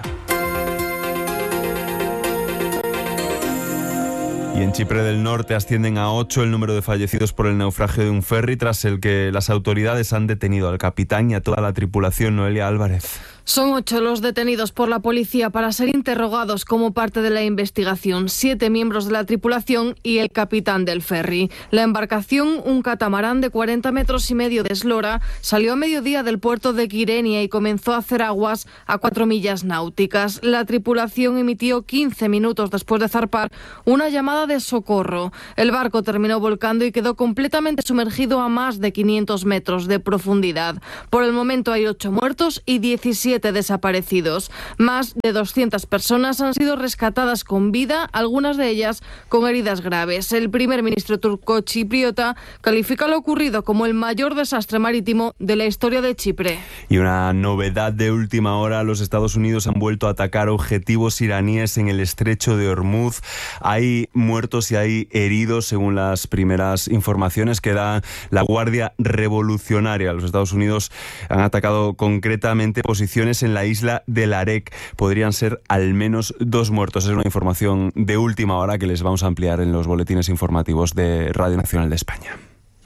Speaker 14: Y en Chipre del Norte ascienden a ocho el número de fallecidos por el naufragio de un ferry, tras el que las autoridades han detenido al capitán y a toda la tripulación. Noelia Álvarez.
Speaker 7: Son ocho los detenidos por la policía para ser interrogados como parte de la investigación. Siete miembros de la tripulación y el capitán del ferry. La embarcación, un catamarán de cuarenta metros y medio de eslora, salió a mediodía del puerto de Kyrenia y comenzó a hacer aguas a cuatro millas náuticas. La tripulación emitió quince minutos después de zarpar una llamada de socorro. El barco terminó volcando y quedó completamente sumergido a más de quinientos metros de profundidad. Por el momento hay ocho muertos y diecisiete desaparecidos. Más de doscientas personas han sido rescatadas con vida, algunas de ellas con heridas graves. El primer ministro turco chipriota califica lo ocurrido como el mayor desastre marítimo de la historia de Chipre.
Speaker 14: Y una novedad de última hora: los Estados Unidos han vuelto a atacar objetivos iraníes en el estrecho de Hormuz. Hay muertos y hay heridos, según las primeras informaciones que da la Guardia Revolucionaria. Los Estados Unidos han atacado concretamente posiciones en la isla de Larek. Podrían ser al menos dos muertos. Es una información de última hora que les vamos a ampliar en los boletines informativos de Radio Nacional de España.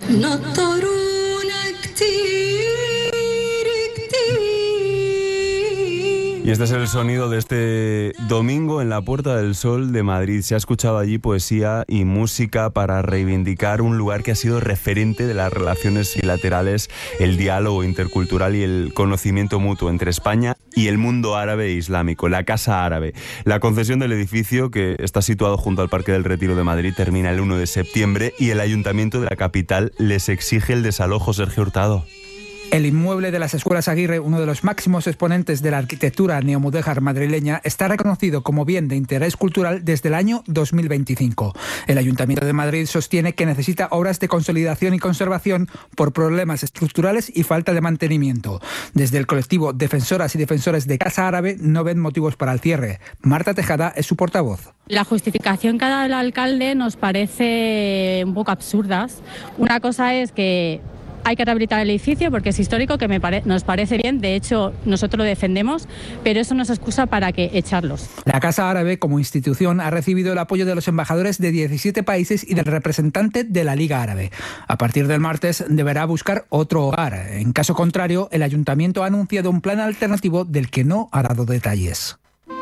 Speaker 14: Y este es el sonido de este domingo en la Puerta del Sol de Madrid. Se ha escuchado allí poesía y música para reivindicar un lugar que ha sido referente de las relaciones bilaterales, el diálogo intercultural y el conocimiento mutuo entre España y el mundo árabe e islámico, la Casa Árabe. La concesión del edificio, que está situado junto al Parque del Retiro de Madrid, termina el uno de septiembre y el Ayuntamiento de la capital les exige el desalojo. Sergio Hurtado.
Speaker 8: El inmueble de las Escuelas Aguirre, uno de los máximos exponentes de la arquitectura neomudéjar madrileña, está reconocido como bien de interés cultural desde el año dos mil veinticinco. El Ayuntamiento de Madrid sostiene que necesita obras de consolidación y conservación por problemas estructurales y falta de mantenimiento. Desde el colectivo Defensoras y Defensores de Casa Árabe no ven motivos para el cierre. Marta Tejada es su portavoz.
Speaker 9: La justificación que ha dado el alcalde nos parece un poco absurda. Una cosa es que hay que rehabilitar el edificio porque es histórico, que me pare- nos parece bien, de hecho nosotros lo defendemos, pero eso no es excusa para que echarlos.
Speaker 8: La Casa Árabe como institución ha recibido el apoyo de los embajadores de diecisiete países y del representante de la Liga Árabe. A partir del martes deberá buscar otro hogar. En caso contrario, el ayuntamiento ha anunciado un plan alternativo del que no ha dado detalles.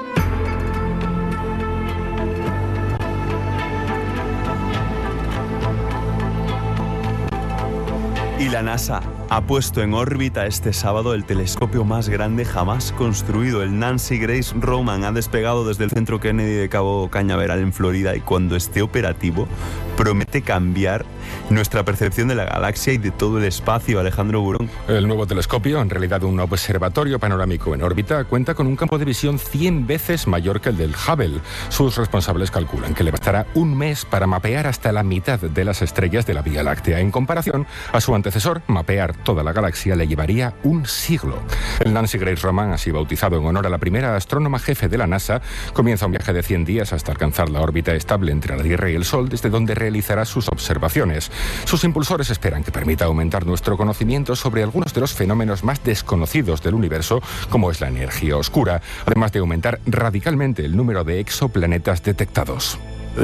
Speaker 14: Y la NASA ha puesto en órbita este sábado el telescopio más grande jamás construido. El Nancy Grace Roman ha despegado desde el Centro Kennedy de Cabo Cañaveral en Florida y cuando esté operativo promete cambiar nuestra percepción de la galaxia y de todo el espacio, Alejandro Burón.
Speaker 19: El nuevo telescopio, en realidad un observatorio panorámico en órbita, cuenta con un campo de visión cien veces mayor que el del Hubble. Sus responsables calculan que le bastará un mes para mapear hasta la mitad de las estrellas de la Vía Láctea. En comparación a su antecesor, mapear toda la galaxia le llevaría un siglo. El Nancy Grace Roman, así bautizado en honor a la primera astrónoma jefe de la NASA, comienza un viaje de cien días hasta alcanzar la órbita estable entre la Tierra y el Sol, desde donde realizará sus observaciones. Sus impulsores esperan que permita aumentar nuestro conocimiento sobre algunos de los fenómenos más desconocidos del universo, como es la energía oscura, además de aumentar radicalmente el número de exoplanetas detectados.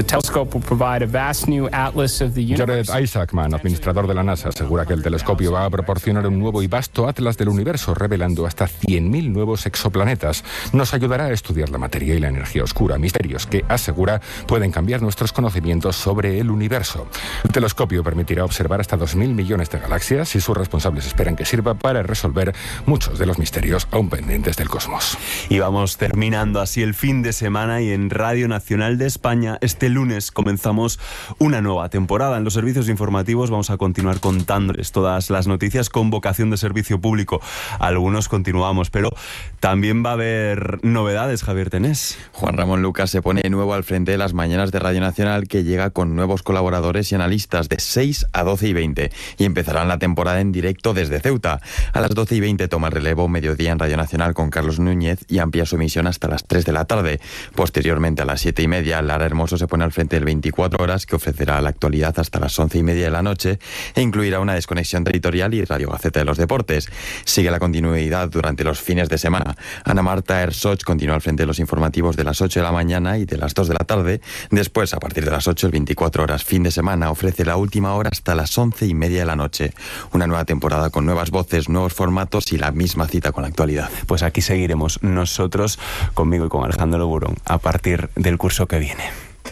Speaker 19: Jared Isaacman, administrador de la NASA, asegura que el telescopio va a proporcionar un nuevo y vasto atlas del universo, revelando hasta cien mil nuevos exoplanetas. Nos ayudará a estudiar la materia y la energía oscura, misterios que, asegura, pueden cambiar nuestros conocimientos sobre el universo. El telescopio permitirá observar hasta dos mil millones de galaxias y sus responsables esperan que sirva para resolver muchos de los misterios aún pendientes del cosmos.
Speaker 14: Y vamos terminando así el fin de semana, y en Radio Nacional de España este lunes comenzamos una nueva temporada. En los servicios informativos vamos a continuar contándoles todas las noticias con vocación de servicio público. Algunos continuamos, pero también va a haber novedades, Javier Tenés.
Speaker 2: Juan Ramón Lucas se pone de nuevo al frente de las mañanas de Radio Nacional, que llega con nuevos colaboradores y analistas de seis a doce y veinte, y empezarán la temporada en directo desde Ceuta. A las doce y veinte toma relevo Mediodía en Radio Nacional con Carlos Núñez y amplía su emisión hasta las tres de la tarde. Posteriormente, a las siete y media, Lara Hermoso se pone al frente del veinticuatro horas, que ofrecerá la actualidad hasta las once y media de la noche e incluirá una desconexión territorial y Radio Gaceta de los Deportes. Sigue la continuidad durante los fines de semana. Ana Marta Ersoch continúa al frente de los informativos de las ocho de la mañana y de las dos de la tarde. Después, a partir de las ocho, el veinticuatro horas fin de semana ofrece la última hora hasta las once y media de la noche. Una nueva temporada con nuevas voces, nuevos formatos y la misma cita con la actualidad.
Speaker 14: Pues aquí seguiremos nosotros, conmigo y con Alejandro Burón, a partir del curso que viene.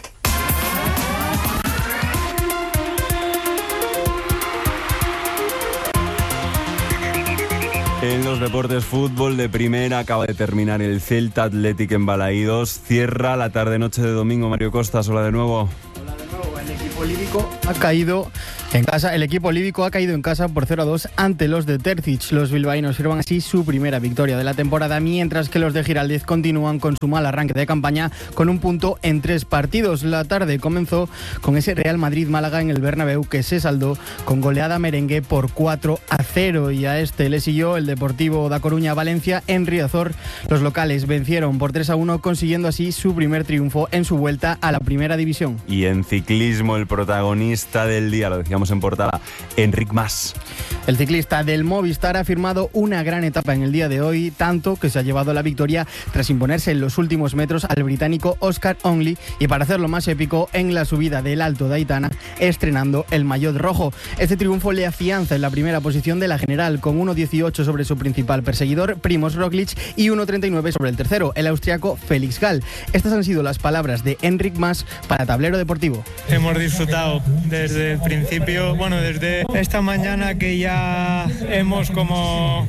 Speaker 14: En los deportes, fútbol de primera, acaba de terminar el Celta Athletic en Balaídos. Cierra la tarde-noche de domingo. Mario Costas, hola de nuevo.
Speaker 1: Hola de nuevo. El equipo líbico ha caído en casa. El equipo líbico ha caído en casa por cero a dos ante los de Terzic. Los bilbaínos firman así su primera victoria de la temporada, mientras que los de Giraldez continúan con su mal arranque de campaña con un punto en tres partidos. La tarde comenzó con ese Real Madrid-Málaga en el Bernabéu, que se saldó con goleada merengue por cuatro a cero, y a este le siguió el Deportivo da Coruña-Valencia en Riazor. Los locales vencieron por tres a uno, consiguiendo así su primer triunfo en su vuelta a la primera división.
Speaker 14: Y en ciclismo, el protagonista del día, lo decíamos en portada, Enric Mas.
Speaker 1: El ciclista del Movistar ha firmado una gran etapa en el día de hoy, tanto que se ha llevado la victoria tras imponerse en los últimos metros al británico Oscar Onley, y para hacerlo más épico, en la subida del Alto de Aitana, estrenando el maillot rojo. Este triunfo le afianza en la primera posición de la general, con uno dieciocho sobre su principal perseguidor, Primož Roglič, y uno treinta y nueve sobre el tercero, el austriaco Felix Gall. Estas han sido las palabras de Enric Mas para Tablero Deportivo.
Speaker 10: Hemos disfrutado desde el principio, bueno, desde esta mañana que ya hemos como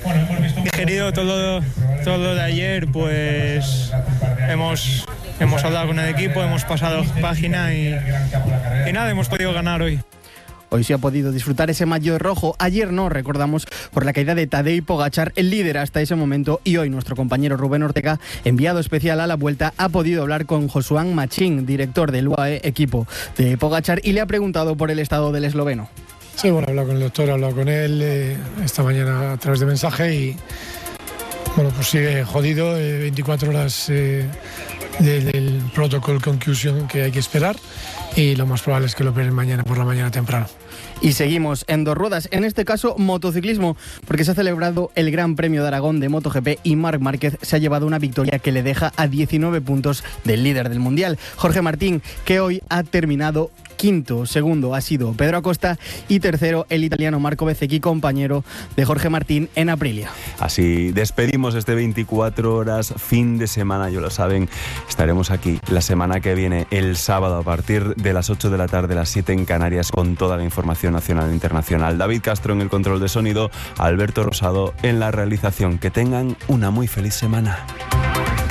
Speaker 10: digerido todo, todo de ayer, pues hemos, hemos hablado con el equipo, hemos pasado página y, y nada, hemos podido ganar hoy.
Speaker 1: Hoy se ha podido disfrutar ese maillot rojo. Ayer no, recordamos, por la caída de Tadej Pogačar, el líder hasta ese momento, y hoy nuestro compañero Rubén Ortega, enviado especial a la Vuelta, ha podido hablar con Josuán Machín, director del U A E equipo de Pogačar, y le ha preguntado por el estado del esloveno.
Speaker 11: Sí, bueno, he hablado con el doctor, he hablado con él eh, esta mañana a través de mensaje y bueno, pues sigue jodido, eh, veinticuatro horas eh, de, del protocol conclusion que hay que esperar, y lo más probable es que lo operen mañana por la mañana temprano.
Speaker 1: Y seguimos en dos ruedas, en este caso motociclismo, porque se ha celebrado el Gran Premio de Aragón de MotoGP y Marc Márquez se ha llevado una victoria que le deja a diecinueve puntos del líder del mundial, Jorge Martín, que hoy ha terminado quinto. Segundo ha sido Pedro Acosta y tercero el italiano Marco Bezzecchi, compañero de Jorge Martín en Aprilia.
Speaker 14: Así despedimos este veinticuatro horas fin de semana, ya lo saben, estaremos aquí la semana que viene, el sábado, a partir de las ocho de la tarde, las siete en Canarias, con toda la información nacional e internacional. David Castro en el control de sonido, Alberto Rosado en la realización. Que tengan una muy feliz semana.